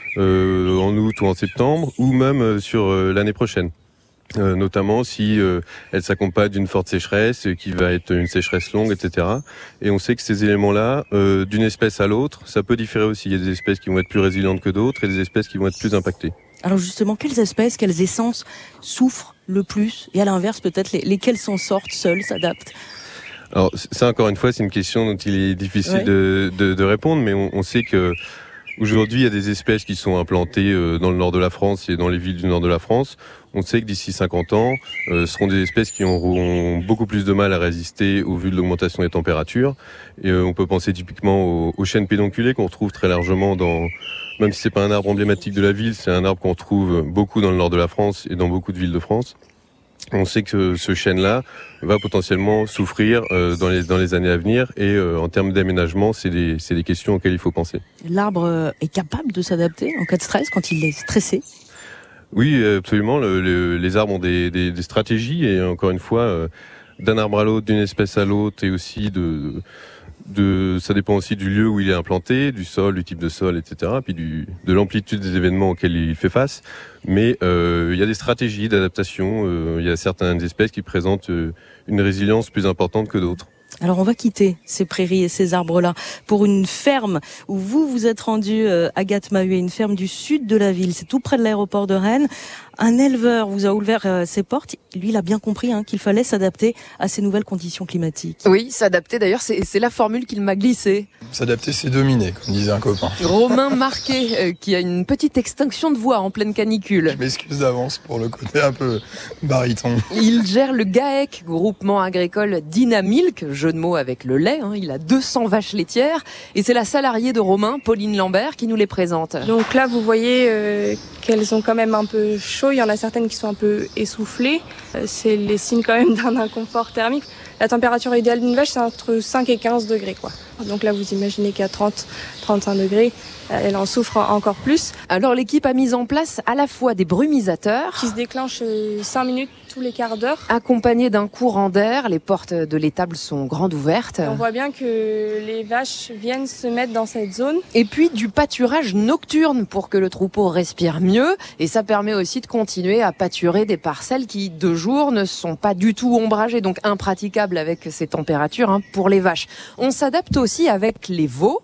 Euh, en août ou en septembre, ou même euh, sur euh, l'année prochaine. Euh, notamment si euh, elle s'accompagne d'une forte sécheresse, qui va être une sécheresse longue, et cetera. Et on sait que ces éléments-là, euh, d'une espèce à l'autre, ça peut différer aussi. Il y a des espèces qui vont être plus résilientes que d'autres et des espèces qui vont être plus impactées. Alors justement, quelles espèces, quelles essences souffrent le plus? Et à l'inverse, peut-être, les, lesquelles s'en sortent seules, s'adaptent? Alors ça, encore une fois, c'est une question dont il est difficile ouais. de, de, de répondre, mais on, on sait que aujourd'hui, il y a des espèces qui sont implantées dans le nord de la France et dans les villes du nord de la France. On sait que d'ici cinquante ans, euh, ce seront des espèces qui auront beaucoup plus de mal à résister au vu de l'augmentation des températures. Et euh, on peut penser typiquement aux, aux chênes pédonculés qu'on retrouve très largement dans... Même si c'est pas un arbre emblématique de la ville, c'est un arbre qu'on retrouve beaucoup dans le nord de la France et dans beaucoup de villes de France. On sait que ce chêne-là va potentiellement souffrir euh, dans, les, dans les années à venir et euh, en termes d'aménagement, c'est des, c'est des questions auxquelles il faut penser. L'arbre est capable de s'adapter en cas de stress quand il est stressé? Oui, absolument. Le, le, les arbres ont des, des, des stratégies et encore une fois, euh, d'un arbre à l'autre, d'une espèce à l'autre et aussi de... De, ça dépend aussi du lieu où il est implanté, du sol, du type de sol, et cetera, puis du, de l'amplitude des événements auxquels il fait face. Mais euh, il y a des stratégies d'adaptation. Euh, il y a certaines espèces qui présentent euh, une résilience plus importante que d'autres. Alors on va quitter ces prairies et ces arbres-là pour une ferme où vous vous êtes rendu, euh, Agathe Mahuet, une ferme du sud de la ville. C'est tout près de l'aéroport de Rennes. Un éleveur vous a ouvert euh, ses portes. Lui, il a bien compris hein, qu'il fallait s'adapter à ces nouvelles conditions climatiques. Oui, s'adapter d'ailleurs, c'est, c'est la formule qu'il m'a glissée. S'adapter, c'est dominer, comme disait un copain. Romain Marquet, euh, qui a une petite extinction de voix en pleine canicule. Je m'excuse d'avance pour le côté un peu baryton. Il gère le GAEC, groupement agricole Dynamilk, jeu de mots avec le lait. Hein. Il a deux cents vaches laitières et c'est la salariée de Romain, Pauline Lambert, qui nous les présente. Donc là, vous voyez euh, qu'elles sont quand même un peu chaudes. Il y en a certaines qui sont un peu essoufflées. Euh, c'est les signes quand même d'un inconfort thermique. La température idéale d'une vache, c'est entre cinq et quinze degrés, quoi. Donc là, vous imaginez qu'à trente à trente-cinq degrés, elle en souffre encore plus. Alors l'équipe a mis en place à la fois des brumisateurs qui se déclenchent cinq minutes tous les quarts d'heure, accompagnés d'un courant d'air. Les portes de l'étable sont grandes ouvertes. Et on voit bien que les vaches viennent se mettre dans cette zone. Et puis du pâturage nocturne pour que le troupeau respire mieux. Et ça permet aussi de continuer à pâturer des parcelles qui, de jour, ne sont pas du tout ombragées, donc impraticables avec ces températures hein, pour les vaches. On s'adapte aussi avec les veaux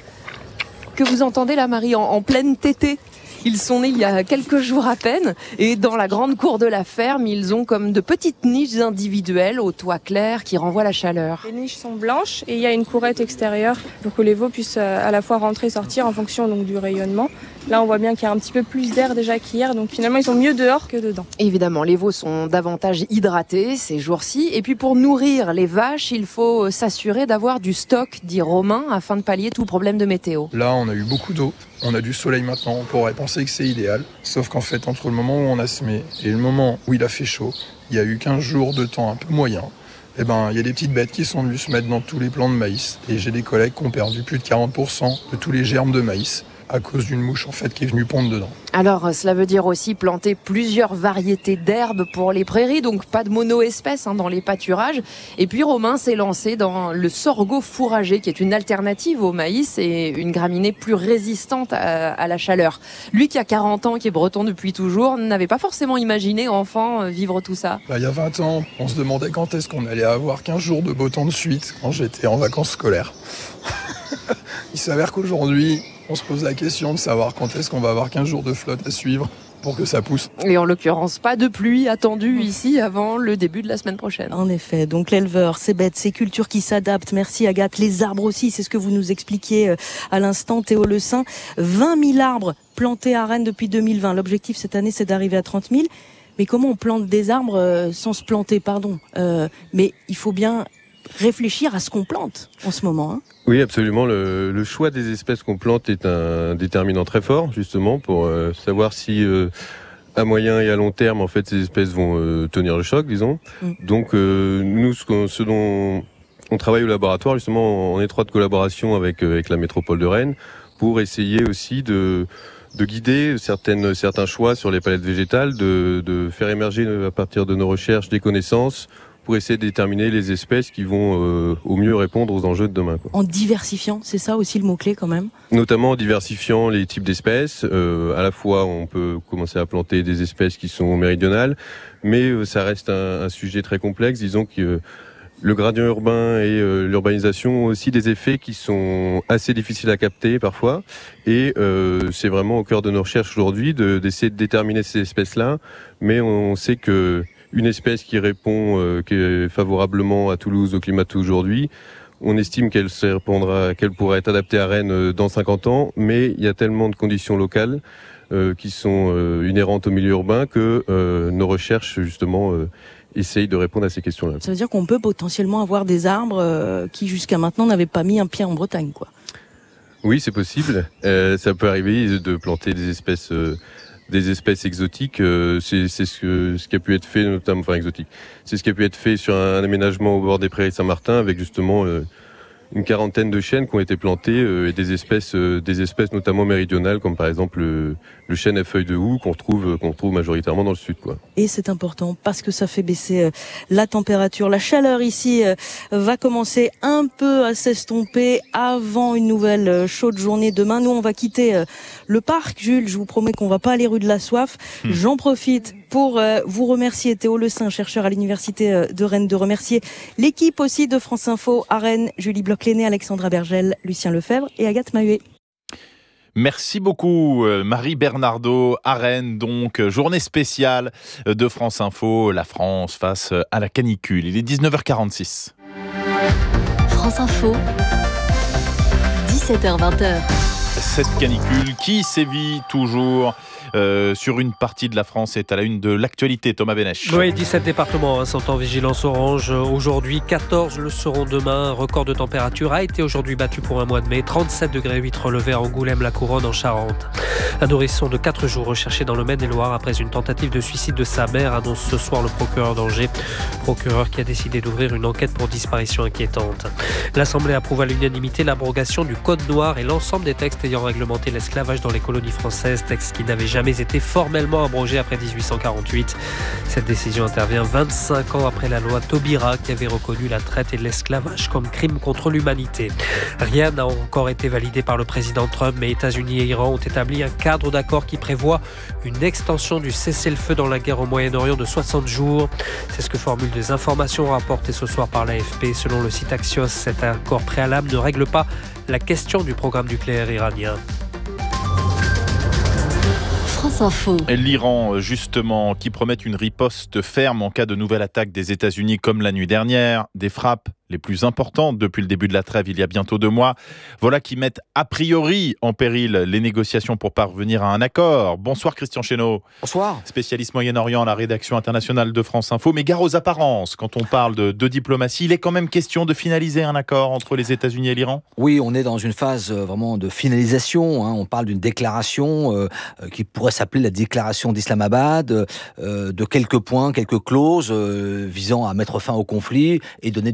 que vous entendez là, Marie, en, en pleine tétée. Ils sont nés il y a quelques jours à peine et dans la grande cour de la ferme, ils ont comme de petites niches individuelles au toit clair qui renvoient la chaleur. Les niches sont blanches et il y a une courette extérieure pour que les veaux puissent à la fois rentrer et sortir en fonction donc, du rayonnement. Là, on voit bien qu'il y a un petit peu plus d'air déjà qu'hier, donc finalement, ils sont mieux dehors que dedans. Évidemment, les veaux sont davantage hydratés ces jours-ci. Et puis, pour nourrir les vaches, il faut s'assurer d'avoir du stock, dit Romain, afin de pallier tout problème de météo. Là, on a eu beaucoup d'eau, on a du soleil maintenant, on pourrait penser que c'est idéal. Sauf qu'en fait, entre le moment où on a semé et le moment où il a fait chaud, il y a eu quinze jours de temps un peu moyen. Eh ben, il y a des petites bêtes qui sont venues se mettre dans tous les plants de maïs. Et j'ai des collègues qui ont perdu plus de quarante pour cent de tous les germes de maïs. à cause d'une mouche en fait qui est venue pondre dedans. Alors, cela veut dire aussi planter plusieurs variétés d'herbes pour les prairies, donc pas de mono-espèces hein, dans les pâturages. Et puis Romain s'est lancé dans le sorgho fourragé, qui est une alternative au maïs et une graminée plus résistante à, à la chaleur. Lui qui a quarante ans, qui est breton depuis toujours, n'avait pas forcément imaginé, enfant, vivre tout ça. Bah, il y a vingt ans, on se demandait quand est-ce qu'on allait avoir quinze jours de beau temps de suite, quand j'étais en vacances scolaires. Il s'avère qu'aujourd'hui, on se pose la question de savoir quand est-ce qu'on va avoir quinze jours de flotte à suivre pour que ça pousse. Et en l'occurrence, pas de pluie attendue ici avant le début de la semaine prochaine. En effet, donc l'éleveur, ces bêtes, ces cultures qui s'adaptent. Merci Agathe. Les arbres aussi, c'est ce que vous nous expliquiez à l'instant, Théo Le Saint. vingt mille arbres plantés à Rennes depuis deux mille vingt. L'objectif cette année, c'est d'arriver à trente mille. Mais comment on plante des arbres sans se planter, pardon euh, Mais il faut bien réfléchir à ce qu'on plante en ce moment. Hein. Oui, absolument. Le, le choix des espèces qu'on plante est un déterminant très fort, justement, pour euh, savoir si, euh, à moyen et à long terme, en fait, ces espèces vont euh, tenir le choc, disons. Mm. Donc, euh, nous, ce, ce dont on travaille au laboratoire, justement, en étroite collaboration avec, euh, avec la métropole de Rennes, pour essayer aussi de de guider certaines, certains choix sur les palettes végétales, de, de faire émerger à partir de nos recherches des connaissances pour essayer de déterminer les espèces qui vont euh, au mieux répondre aux enjeux de demain. Quoi. En diversifiant, c'est ça aussi le mot-clé quand même ? Notamment en diversifiant les types d'espèces. Euh, à la fois, on peut commencer à planter des espèces qui sont méridionales, mais euh, ça reste un, un sujet très complexe. Disons que euh, le gradient urbain et euh, l'urbanisation ont aussi des effets qui sont assez difficiles à capter parfois. Et euh, c'est vraiment au cœur de nos recherches aujourd'hui de, d'essayer de déterminer ces espèces-là. Mais on sait que une espèce qui répond euh, qui est favorablement à Toulouse, au climat d'aujourd'hui, on estime qu'elle se répondra, qu'elle pourrait être adaptée à Rennes dans cinquante ans, mais il y a tellement de conditions locales euh, qui sont euh, inhérentes au milieu urbain que euh, nos recherches, justement, euh, essayent de répondre à ces questions-là. Ça veut dire qu'on peut potentiellement avoir des arbres euh, qui, jusqu'à maintenant, n'avaient pas mis un pied en Bretagne, quoi. Oui, c'est possible. Euh, ça peut arriver de planter des espèces... Euh, des espèces exotiques, euh, c'est, c'est ce, que, ce qui a pu être fait, notamment, enfin exotique, c'est ce qui a pu être fait sur un, un aménagement au bord des prairies Saint-Martin avec justement euh, une quarantaine de chênes qui ont été plantés euh, et des espèces, euh, des espèces notamment méridionales comme par exemple le, le chêne à feuilles de houx qu'on retrouve, qu'on retrouve majoritairement dans le sud, quoi. Et c'est important parce que ça fait baisser euh, la température. La chaleur ici euh, va commencer un peu à s'estomper avant une nouvelle euh, chaude journée demain. Nous, on va quitter euh, le parc. Jules, je vous promets qu'on va pas aller rue de la Soif. Mmh. J'en profite pour euh, vous remercier, Théo Le Saint, chercheur à l'Université euh, de Rennes, de remercier l'équipe aussi de France Info à Rennes, Julie Bloch-Léné, Alexandra Bergel, Lucien Lefebvre et Agathe Mahuet. Merci beaucoup Marie Bernardo à Rennes, donc journée spéciale de France Info, la France face à la canicule. Il est dix-neuf heures quarante-six. France Info, dix-sept heures vingt. Cette canicule qui sévit toujours euh, sur une partie de la France est à la une de l'actualité. Thomas Benech. Oui, dix-sept départements hein, sont en vigilance orange aujourd'hui, quatorze le seront demain. Un record de température a été aujourd'hui battu pour un mois de mai, trente-sept degrés huit relevés à Angoulême, la Couronne en Charente. Un nourrisson de quatre jours recherché dans le Maine-et-Loire après une tentative de suicide de sa mère, annonce ce soir le procureur d'Angers. Procureur qui a décidé d'ouvrir une enquête pour disparition inquiétante. L'Assemblée approuve à l'unanimité l'abrogation du Code noir et l'ensemble des textes ayant réglementé l'esclavage dans les colonies françaises, texte qui n'avait jamais été formellement abrogé après dix-huit cent quarante-huit. Cette décision intervient vingt-cinq ans après la loi Taubira qui avait reconnu la traite et l'esclavage comme crime contre l'humanité. Rien n'a encore été validé par le président Trump, mais États-Unis et Iran ont établi un cadre d'accord qui prévoit une extension du cessez-le-feu dans la guerre au Moyen-Orient de soixante jours. C'est ce que formulent des informations rapportées ce soir par l'A F P. Selon le site Axios, cet accord préalable ne règle pas la question du programme nucléaire iranien. France Info. L'Iran, justement, qui promet une riposte ferme en cas de nouvelle attaque des États-Unis comme la nuit dernière. Des frappes les plus importantes depuis le début de la trêve il y a bientôt deux mois. Voilà qui mettent a priori en péril les négociations pour parvenir à un accord. Bonsoir Christian Chesneau. Bonsoir. Spécialiste Moyen-Orient à la rédaction internationale de France Info. Mais gare aux apparences, quand on parle de, de diplomatie, il est quand même question de finaliser un accord entre les États-Unis et l'Iran ? Oui, on est dans une phase vraiment de finalisation. Hein. On parle d'une déclaration euh, qui pourrait s'appeler la déclaration d'Islamabad, euh, de quelques points, quelques clauses euh, visant à mettre fin au conflit et donner du temps pour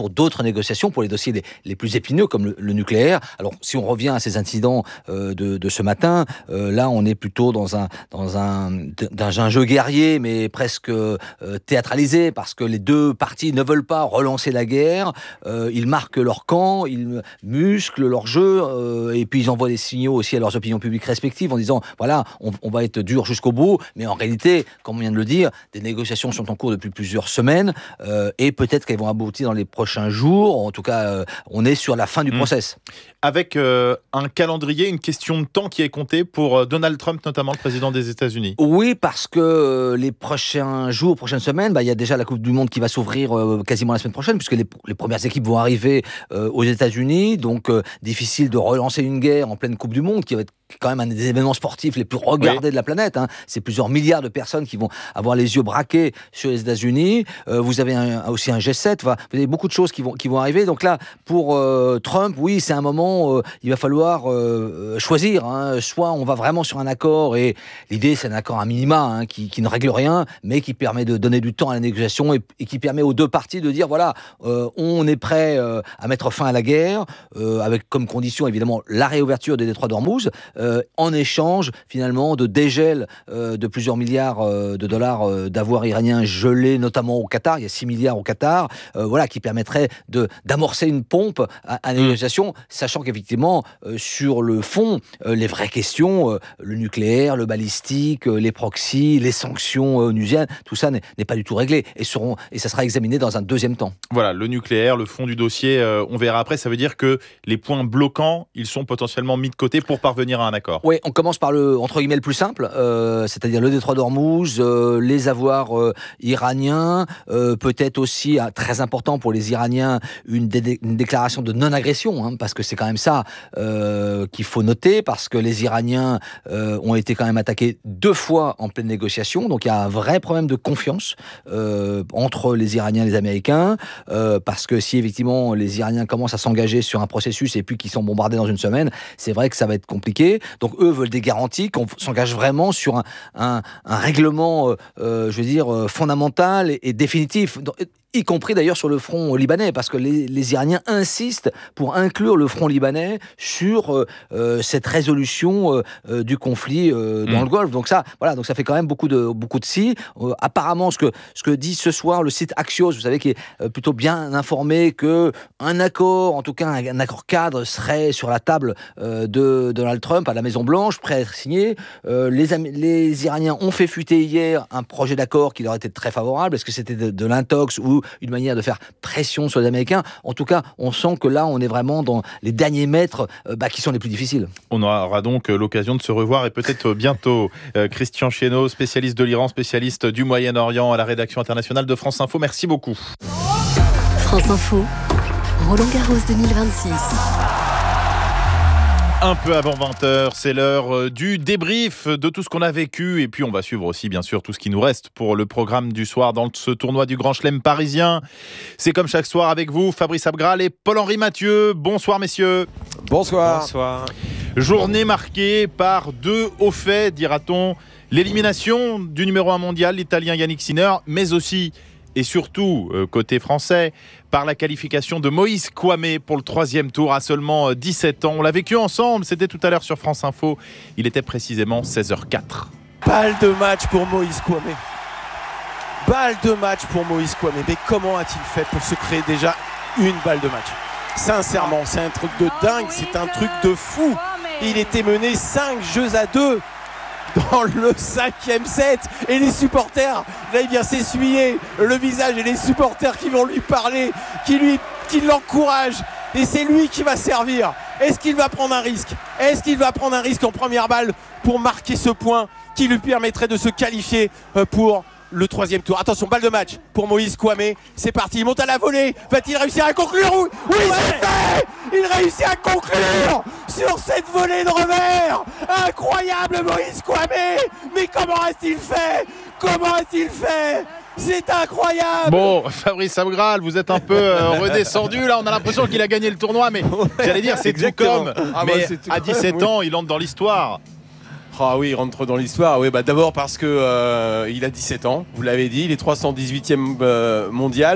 pour d'autres négociations, pour les dossiers les, les plus épineux comme le, le nucléaire. Alors, si on revient à ces incidents euh, de, de ce matin, euh, là, on est plutôt dans un, dans un, dans un jeu guerrier, mais presque euh, théâtralisé, parce que les deux parties ne veulent pas relancer la guerre. Euh, ils marquent leur camp, ils musclent leur jeu, euh, et puis ils envoient des signaux aussi à leurs opinions publiques respectives en disant, voilà, on, on va être dur jusqu'au bout, mais en réalité, comme on vient de le dire, des négociations sont en cours depuis plusieurs semaines, euh, et peut-être qu'elles vont aboutir dans les prochains jours. En tout cas, euh, on est sur la fin du mmh. process. Avec euh, un calendrier, une question de temps qui est comptée pour euh, Donald Trump, notamment le président des États-Unis. Oui, parce que euh, les prochains jours, prochaines semaines, bah, il y a déjà la Coupe du Monde qui va s'ouvrir euh, quasiment la semaine prochaine, puisque les, les premières équipes vont arriver euh, aux États-Unis, donc euh, difficile de relancer une guerre en pleine Coupe du Monde, qui va être quand même un des événements sportifs les plus regardés oui. de la planète. Hein. C'est plusieurs milliards de personnes qui vont avoir les yeux braqués sur les États-Unis. Euh, vous avez un, aussi un G sept. Enfin, vous avez beaucoup de choses qui vont, qui vont arriver. Donc là, pour euh, Trump, oui, c'est un moment, euh, il va falloir euh, choisir. Hein. Soit on va vraiment sur un accord, et l'idée, c'est un accord à minima, hein, qui, qui ne règle rien, mais qui permet de donner du temps à la négociation et, et qui permet aux deux parties de dire, voilà, euh, on est prêt euh, à mettre fin à la guerre, euh, avec comme condition, évidemment, la réouverture des détroits d'Ormuz, Euh, en échange finalement de dégel euh, de plusieurs milliards euh, de dollars euh, d'avoirs iraniens gelés, notamment au Qatar. Il y a six milliards au Qatar, euh, voilà, qui permettrait de, d'amorcer une pompe à, à la négociation, sachant qu'effectivement, euh, sur le fond, euh, les vraies questions, euh, le nucléaire, le balistique, euh, les proxys, les sanctions euh, onusiennes, tout ça n'est, n'est pas du tout réglé, et, seront, et ça sera examiné dans un deuxième temps. Voilà, le nucléaire, le fond du dossier, euh, on verra après. Ça veut dire que les points bloquants, ils sont potentiellement mis de côté pour parvenir à un accord. Oui, on commence par le, entre guillemets, le plus simple, euh, c'est-à-dire le détroit d'Ormuz, euh, les avoirs euh, iraniens, euh, peut-être aussi, ah, très important pour les Iraniens, une, dé- une déclaration de non-agression, hein, parce que c'est quand même ça euh, qu'il faut noter, parce que les Iraniens euh, ont été quand même attaqués deux fois en pleine négociation, donc il y a un vrai problème de confiance euh, entre les Iraniens et les Américains, euh, parce que si effectivement les Iraniens commencent à s'engager sur un processus et puis qu'ils sont bombardés dans une semaine, c'est vrai que ça va être compliqué. Donc eux veulent des garanties, qu'on s'engage vraiment sur un, un, un règlement, euh, je veux dire, euh, fondamental et, et définitif. Donc, y compris d'ailleurs sur le front libanais, parce que les, les Iraniens insistent pour inclure le front libanais sur euh, cette résolution euh, du conflit euh, dans mmh. le Golfe. Donc ça, voilà, donc ça fait quand même beaucoup de beaucoup de si. Euh, apparemment, ce que ce que dit ce soir le site Axios, vous savez, qui est euh, plutôt bien informé, que un accord, en tout cas un, un accord cadre, serait sur la table euh, de Donald Trump à la Maison Blanche, prêt à être signé. Euh, les, les Iraniens ont fait fuiter hier un projet d'accord qui leur était très favorable. Est-ce que c'était de, de l'intox ou une manière de faire pression sur les Américains? En tout cas, on sent que là, on est vraiment dans les derniers mètres euh, bah, qui sont les plus difficiles. On aura donc l'occasion de se revoir, et peut-être bientôt. Euh, Christian Chienot, spécialiste de l'Iran, spécialiste du Moyen-Orient à la rédaction internationale de France Info. Merci beaucoup. France Info, Roland Garros deux mille vingt-six. Un peu avant vingt heures, c'est l'heure du débrief de tout ce qu'on a vécu, et puis on va suivre aussi bien sûr tout ce qui nous reste pour le programme du soir dans ce tournoi du Grand Chelem parisien. C'est comme chaque soir avec vous, Fabrice Abgral et Paul-Henri Mathieu. Bonsoir messieurs. Bonsoir. Bonsoir. Journée marquée par deux hauts faits, dira-t-on. L'élimination du numéro un mondial, l'Italien Yannick Sinner, mais aussi et surtout, euh, côté français, par la qualification de Moïse Kouamé pour le troisième tour à seulement dix-sept ans. On l'a vécu ensemble, c'était tout à l'heure sur France Info. Il était précisément seize heures quatre. Balle de match pour Moïse Kouamé. Balle de match pour Moïse Kouamé. Mais comment a-t-il fait pour se créer déjà une balle de match ? Sincèrement, c'est un truc de dingue, c'est un truc de fou. Il était mené cinq jeux à deux. Dans le cinquième set, et les supporters, là il vient s'essuyer le visage, et les supporters qui vont lui parler, qui lui, qui l'encouragent, et c'est lui qui va servir. Est-ce qu'il va prendre un risque ? Est-ce qu'il va prendre un risque en première balle pour marquer ce point qui lui permettrait de se qualifier pour le troisième tour? Attention, balle de match pour Moïse Kouamé, c'est parti, il monte à la volée, va-t-il réussir à conclure? Oui, oui c'est fait. Il réussit à conclure sur cette volée de revers. Incroyable Moïse Kouamé. Mais comment a-t-il fait? Comment a-t-il fait? C'est incroyable. Bon, Fabrice Abgral, vous êtes un peu euh, redescendu là, on a l'impression qu'il a gagné le tournoi, mais j'allais dire c'est tout comme, ah mais bah, tout à dix-sept ans, oui. Il entre dans l'histoire. Ah oui, il rentre dans l'histoire. Oui, bah d'abord parce que euh, il a dix-sept ans, vous l'avez dit, il est trois cent dix-huitième euh, mondial.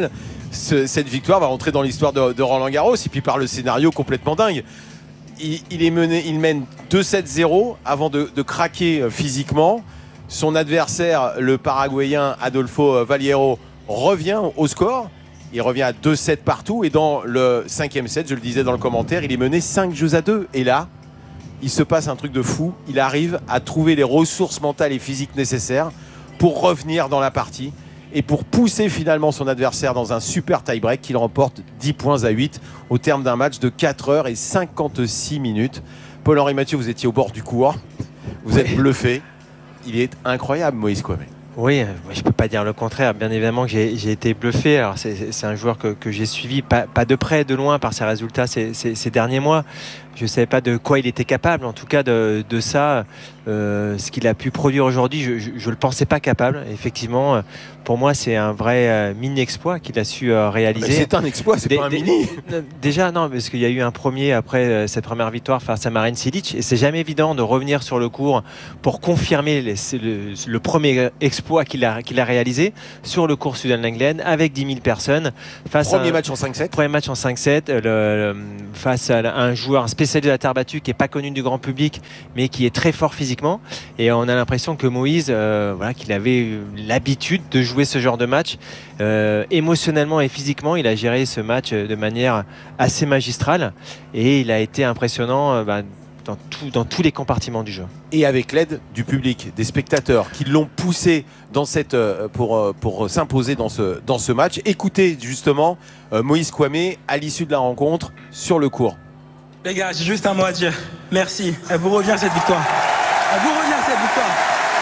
ce, cette victoire va rentrer dans l'histoire de, de Roland Garros et puis par le scénario complètement dingue. Il, il, est mené, il mène deux sept zéro avant de, de craquer physiquement. Son adversaire, le Paraguayen Adolfo Valiero, revient au score. Il revient à deux sept partout. Et dans le cinquième set, je le disais dans le commentaire, il est mené cinq jeux à deux. Et là, il se passe un truc de fou. Il arrive à trouver les ressources mentales et physiques nécessaires pour revenir dans la partie et pour pousser finalement son adversaire dans un super tie-break qu'il remporte dix points à huit au terme d'un match de quatre heures et cinquante-six minutes. Paul-Henri Mathieu, vous étiez au bord du cours. Vous êtes bluffé. Il est incroyable, Moïse Kouamé. Oui, je ne peux pas dire le contraire. Bien évidemment que j'ai, j'ai été bluffé. Alors c'est, c'est un joueur que, que j'ai suivi, pas, pas de près, de loin, par ses résultats ces, ces, ces derniers mois. Je ne savais pas de quoi il était capable. En tout cas, de, de ça, euh, ce qu'il a pu produire aujourd'hui, je ne le pensais pas capable. Effectivement, pour moi, c'est un vrai euh, mini-exploit qu'il a su euh, réaliser. Mais c'est un exploit, c'est Dé, pas un dé, mini. Déjà, non, parce qu'il y a eu un premier après euh, cette première victoire face à Marin Cilic. Et c'est jamais évident de revenir sur le court pour confirmer les, le, le premier exploit qu'il a, qu'il a réalisé sur le court Sudan Langlen avec dix mille personnes. Face premier à un, match en cinq sept. Premier match en cinq sept, le, le, face à un joueur, un spécialiste de la terre battue qui n'est pas connu du grand public, mais qui est très fort physiquement. Et on a l'impression que Moïse, euh, voilà, qu'il avait l'habitude de jouer ce genre de match. Euh, émotionnellement et physiquement, il a géré ce match de manière assez magistrale. Et il a été impressionnant euh, bah, dans, tout, dans tous les compartiments du jeu. Et avec l'aide du public, des spectateurs qui l'ont poussé dans cette, euh, pour, euh, pour s'imposer dans ce, dans ce match. Écoutez justement euh, Moïse Kouamé à l'issue de la rencontre sur le court. Les gars, j'ai juste un mot à dire. Merci. Elle vous revient cette victoire. Elle vous revient cette victoire.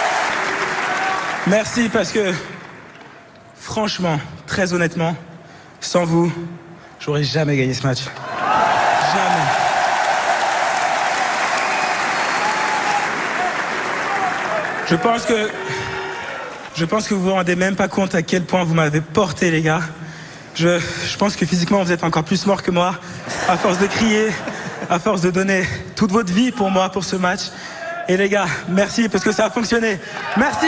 Merci parce que, franchement, très honnêtement, sans vous, j'aurais jamais gagné ce match. Jamais. Je pense que, je pense que vous vous rendez même pas compte à quel point vous m'avez porté, les gars. Je, je pense que physiquement, vous êtes encore plus mort que moi, à force de crier, à force de donner toute votre vie pour moi, pour ce match. Et les gars, merci parce que ça a fonctionné. Merci.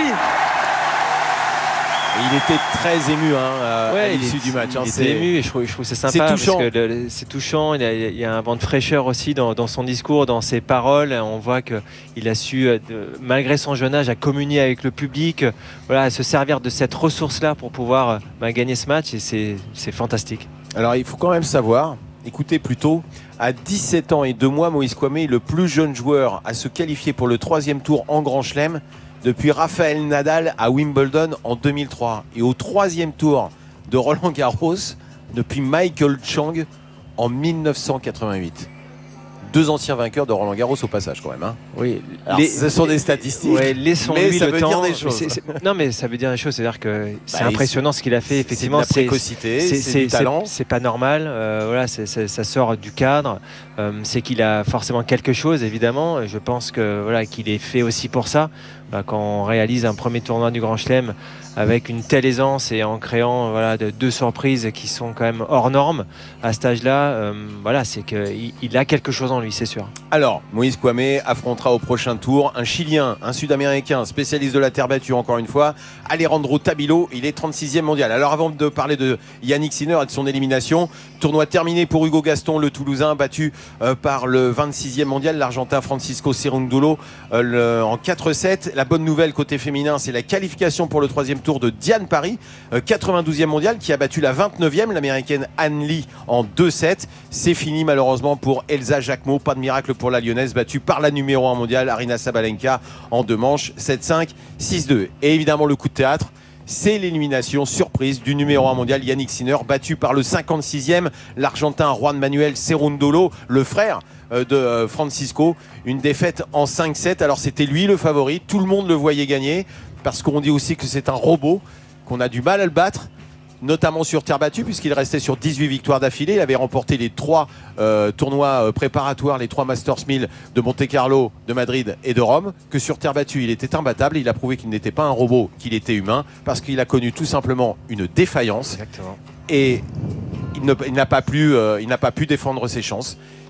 Il était très ému hein, ouais, à l'issue est, du match. Il hein, était c'est... ému et je trouve, je trouve c'est sympa. C'est touchant. Parce que le, c'est touchant. Il y, a, il y a un vent de fraîcheur aussi dans, dans son discours, dans ses paroles. On voit qu'il a su, de, malgré son jeune âge, à communier avec le public, voilà, à se servir de cette ressource-là pour pouvoir bah, gagner ce match. Et c'est, c'est fantastique. Alors il faut quand même savoir, écoutez plutôt, à dix-sept ans et deux mois, Moïse Kouamé est le plus jeune joueur à se qualifier pour le troisième tour en Grand Chelem depuis Rafael Nadal à Wimbledon en deux mille trois et au troisième tour de Roland Garros depuis Michael Chang en mille neuf cent quatre-vingt-huit. Deux anciens vainqueurs de Roland Garros au passage quand même. Hein. Oui, alors, les, ce sont des statistiques, ouais, laissons-lui mais ça le veut temps. dire des choses. C'est, c'est, non, mais ça veut dire des choses. C'est-à-dire que c'est bah, impressionnant ce qu'il a fait. Effectivement, c'est de la précocité, c'est, c'est, c'est du talent. C'est, c'est pas normal. Euh, voilà, c'est, c'est, ça sort du cadre. Euh, c'est qu'il a forcément quelque chose, évidemment. Je pense que voilà, qu'il est fait aussi pour ça. Bah, quand on réalise un premier tournoi du Grand Chelem avec une telle aisance et en créant voilà, de, deux surprises qui sont quand même hors normes à cet âge-là, euh, voilà, c'est qu'il il a quelque chose en lui, c'est sûr. Alors, Moïse Kouamé affrontera au prochain tour un Chilien, un Sud-Américain, spécialiste de la terre battue encore une fois, Alejandro Tabilo, il est trente-sixième mondial. Alors avant de parler de Yannick Sinner et de son élimination, tournoi terminé pour Hugo Gaston, le Toulousain, battu euh, par le vingt-sixième mondial, l'Argentin Francisco Cerúndolo euh, le, en quatre sept. La bonne nouvelle côté féminin, c'est la qualification pour le troisième tour de Diane Paris, euh, quatre-vingt-douzième mondial, qui a battu la vingt-neuvième, l'américaine Anne Lee en deux sept. C'est fini malheureusement pour Elsa Jacquemot, pas de miracle pour la lyonnaise, battue par la numéro un mondiale, Aryna Sabalenka, en deux manches, sept cinq, six deux. Et évidemment le coup de théâtre, c'est l'élimination surprise du numéro un mondial Yannick Sinner, battu par le cinquante-sixième, l'Argentin Juan Manuel Cerúndolo, le frère de Francisco. Une défaite en cinq sept. Alors c'était lui le favori, tout le monde le voyait gagner, parce qu'on dit aussi que c'est un robot, qu'on a du mal à le battre, notamment sur terre battue, puisqu'il restait sur dix-huit victoires d'affilée. Il avait remporté les trois euh, tournois euh, préparatoires, les trois Masters mille de Monte-Carlo, de Madrid et de Rome. Que sur terre battue, il était imbattable. Il a prouvé qu'il n'était pas un robot, qu'il était humain, parce qu'il a connu tout simplement une défaillance. Exactement. Et il, ne, il, n'a pas pu, euh, il n'a pas pu défendre ses chances.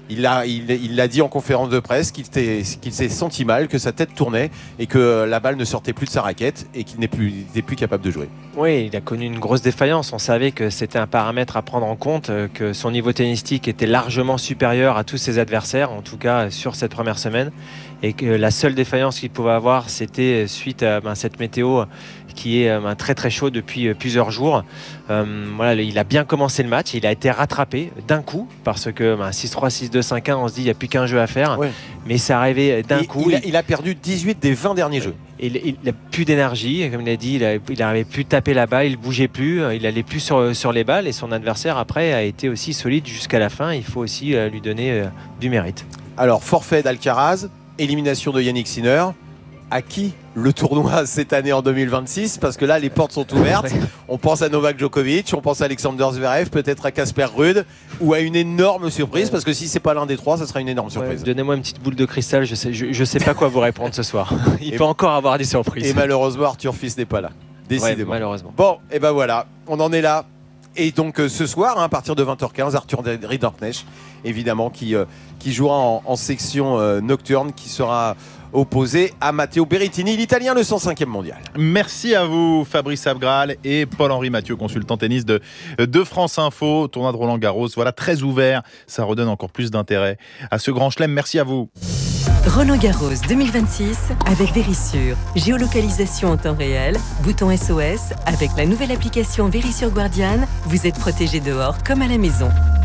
Il l'a il, il l'a dit en conférence de presse qu'il, qu'il s'est senti mal, que sa tête tournait et que la balle ne sortait plus de sa raquette et qu'il n'est plus, n'était plus capable de jouer. Oui, il a connu une grosse défaillance. On savait que c'était un paramètre à prendre en compte, que son niveau tennistique était largement supérieur à tous ses adversaires, en tout cas sur cette première semaine, et que la seule défaillance qu'il pouvait avoir, c'était suite à ben, cette météo qui est ben, très très chaud depuis euh, plusieurs jours. Euh, voilà, il a bien commencé le match, il a été rattrapé d'un coup parce que ben, six trois, six deux, cinq un, on se dit il n'y a plus qu'un jeu à faire, ouais. Mais c'est arrivé d'un et coup. Il a, il a perdu dix-huit des vingt derniers jeux. Il n'a plus d'énergie, comme il a dit, il n'arrivait plus de taper la balle, il ne bougeait plus, il n'allait plus sur, sur les balles et son adversaire après a été aussi solide jusqu'à la fin. Il faut aussi euh, lui donner euh, du mérite. Alors forfait d'Alcaraz, élimination de Yannick Sinner. À qui le tournoi cette année en deux mille vingt-six? Parce que là, les portes sont ouvertes. On pense à Novak Djokovic, on pense à Alexander Zverev, peut-être à Casper Ruud, ou à une énorme surprise, parce que si c'est pas l'un des trois, ça sera une énorme surprise. Ouais, donnez-moi une petite boule de cristal, je sais, je, je sais pas quoi vous répondre ce soir. Il et peut encore avoir des surprises. Et malheureusement, Arthur Fils n'est pas là. Décidément. Ouais, malheureusement. Bon, et ben voilà, on en est là. Et donc euh, ce soir, hein, à partir de vingt heures quinze, Arthur Rinderknecht, évidemment, qui, euh, qui jouera en, en section euh, nocturne, qui sera opposé à Matteo Berrettini, l'Italien, le cent cinquième mondial. Merci à vous, Fabrice Abgral et Paul-Henri Mathieu, consultant tennis de, de France Info. Tournoi de Roland-Garros, voilà, très ouvert. Ça redonne encore plus d'intérêt à ce grand chelem. Merci à vous. Roland-Garros deux mille vingt-six avec Vérissure. Géolocalisation en temps réel, bouton S O S. Avec la nouvelle application Vérissure Guardian, vous êtes protégé dehors comme à la maison.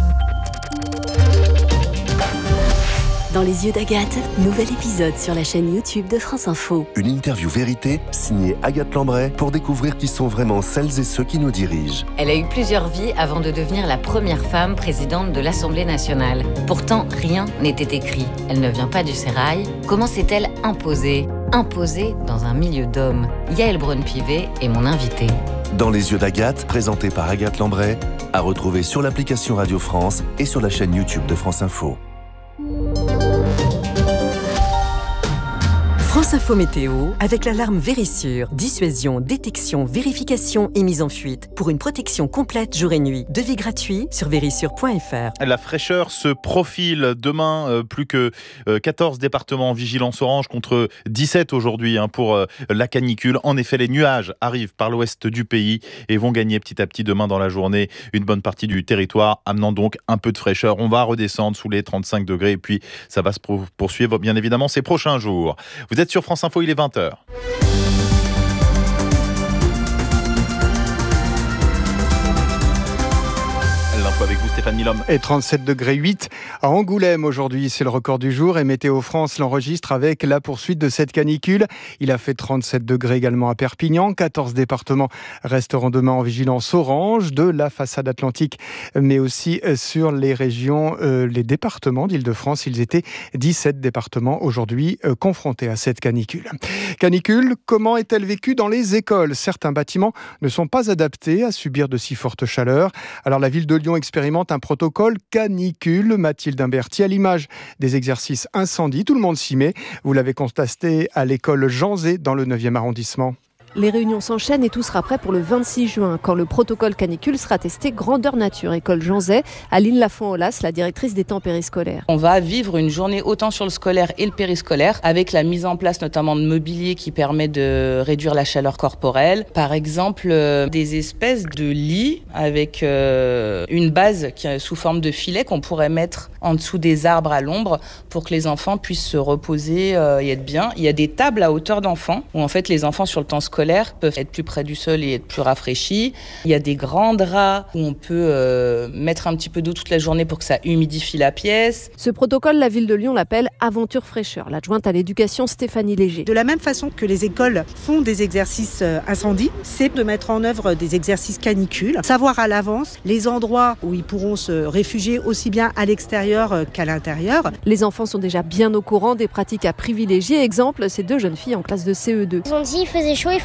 Dans les yeux d'Agathe, nouvel épisode sur la chaîne YouTube de France Info. Une interview vérité signée Agathe Lambray pour découvrir qui sont vraiment celles et ceux qui nous dirigent. Elle a eu plusieurs vies avant de devenir la première femme présidente de l'Assemblée nationale. Pourtant, rien n'était écrit. Elle ne vient pas du sérail. Comment s'est-elle imposée ? Imposée dans un milieu d'hommes. Yael Braun-Pivet est mon invitée. Dans les yeux d'Agathe, présenté par Agathe Lambray, à retrouver sur l'application Radio France et sur la chaîne YouTube de France Info. France Info Météo avec l'alarme Vérissure. Dissuasion, détection, vérification et mise en fuite. Pour une protection complète jour et nuit. Devis gratuit sur vérissure point f r. La fraîcheur se profile demain. Euh, plus que euh, quatorze départements en vigilance orange contre dix-sept aujourd'hui hein, pour euh, la canicule. En effet, les nuages arrivent par l'ouest du pays et vont gagner petit à petit demain dans la journée une bonne partie du territoire, amenant donc un peu de fraîcheur. On va redescendre sous les trente-cinq degrés et puis ça va se poursuivre bien évidemment ces prochains jours. Vous êtes sur France Info, il est vingt heures. L'info avec vous, Stéphane Milhomme. Et trente-sept degrés huit à Angoulême aujourd'hui, c'est le record du jour et Météo France l'enregistre avec la poursuite de cette canicule. Il a fait trente-sept degrés également à Perpignan. quatorze départements resteront demain en vigilance orange de la façade atlantique, mais aussi sur les régions, euh, les départements d'Île-de-France. Ils étaient dix-sept départements aujourd'hui euh, confrontés à cette canicule. Canicule, comment est-elle vécue dans les écoles ? Certains bâtiments ne sont pas adaptés à subir de si fortes chaleurs. Alors la ville de Lyon expérimente un protocole canicule. Mathilde Imberti, à l'image des exercices incendie, tout le monde s'y met. Vous l'avez constaté à l'école Jean Zay dans le neuvième arrondissement. Les réunions s'enchaînent et tout sera prêt pour le vingt-six juin, quand le protocole canicule sera testé grandeur nature. École Jean Zay, Aline Lafont-Olas, la directrice des temps périscolaires. On va vivre une journée autant sur le scolaire et le périscolaire, avec la mise en place notamment de mobilier qui permet de réduire la chaleur corporelle. Par exemple, euh, des espèces de lits avec euh, une base qui est sous forme de filet qu'on pourrait mettre en dessous des arbres à l'ombre pour que les enfants puissent se reposer euh, et être bien. Il y a des tables à hauteur d'enfants où en fait les enfants sur le temps scolaire peuvent être plus près du sol et être plus rafraîchis. Il y a des grands draps où on peut euh, mettre un petit peu d'eau toute la journée pour que ça humidifie la pièce. Ce protocole, la ville de Lyon l'appelle Aventure Fraîcheur. L'adjointe à l'éducation, Stéphanie Léger. De la même façon que les écoles font des exercices euh, incendie, c'est de mettre en œuvre des exercices canicules. Savoir à l'avance les endroits où ils pourront se réfugier aussi bien à l'extérieur euh, qu'à l'intérieur. Les enfants sont déjà bien au courant des pratiques à privilégier. Exemple, ces deux jeunes filles en classe de C E deux. Ils ont dit qu'il faisait chaud, il fallait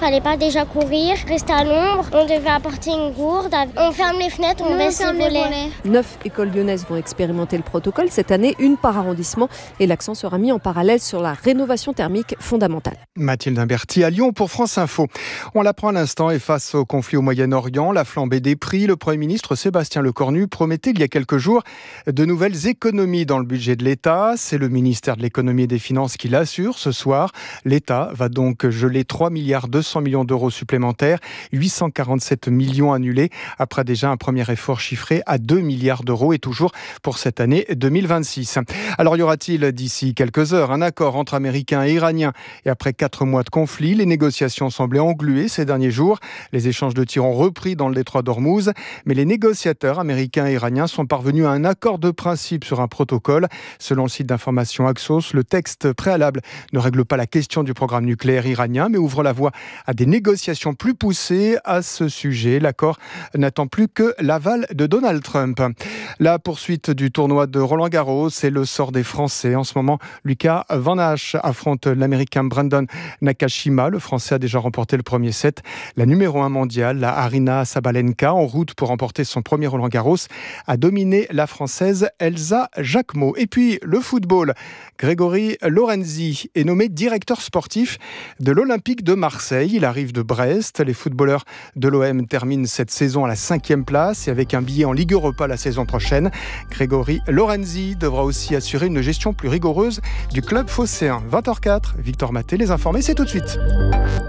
fallait pas déjà courir, rester à l'ombre. On devait apporter une gourde. On ferme les fenêtres, on baisse les volets. Neuf écoles lyonnaises vont expérimenter le protocole cette année, une par arrondissement, et l'accent sera mis en parallèle sur la rénovation thermique fondamentale. Mathilde Imberti à Lyon pour France Info. On l'apprend à l'instant et face au conflit au Moyen-Orient, la flambée des prix, le Premier ministre Sébastien Lecornu promettait il y a quelques jours de nouvelles économies dans le budget de l'État. C'est le ministère de l'économie et des finances qui l'assure ce soir. L'État va donc geler trois milliards deux cents millions d'euros supplémentaires, huit cent quarante-sept millions annulés, après déjà un premier effort chiffré à deux milliards d'euros et toujours pour cette année deux mille vingt-six. Alors y aura-t-il d'ici quelques heures un accord entre Américains et Iraniens? Et après quatre mois de conflit, les négociations semblaient engluées ces derniers jours. Les échanges de tirs ont repris dans le détroit d'Ormuz, mais les négociateurs américains et iraniens sont parvenus à un accord de principe sur un protocole. Selon le site d'information Axios, le texte préalable ne règle pas la question du programme nucléaire iranien, mais ouvre la voie à des négociations plus poussées à ce sujet. L'accord n'attend plus que l'aval de Donald Trump. La poursuite du tournoi de Roland-Garros, c'est le sort des Français. En ce moment, Lucas Van Hache affronte l'Américain Brandon Nakashima. Le Français a déjà remporté le premier set. La numéro un mondiale, la Aryna Sabalenka, en route pour remporter son premier Roland-Garros, a dominé la Française Elsa Jacquemot. Et puis, le football. Grégory Lorenzi est nommé directeur sportif de l'Olympique de Marseille. Il arrive de Brest. Les footballeurs de l'O M terminent cette saison à la cinquième place et avec un billet en Ligue Europa la saison prochaine. Grégory Lorenzi devra aussi assurer une gestion plus rigoureuse du club phocéen. vingt heures zéro quatre, Victor Maté, les informés, c'est tout de suite.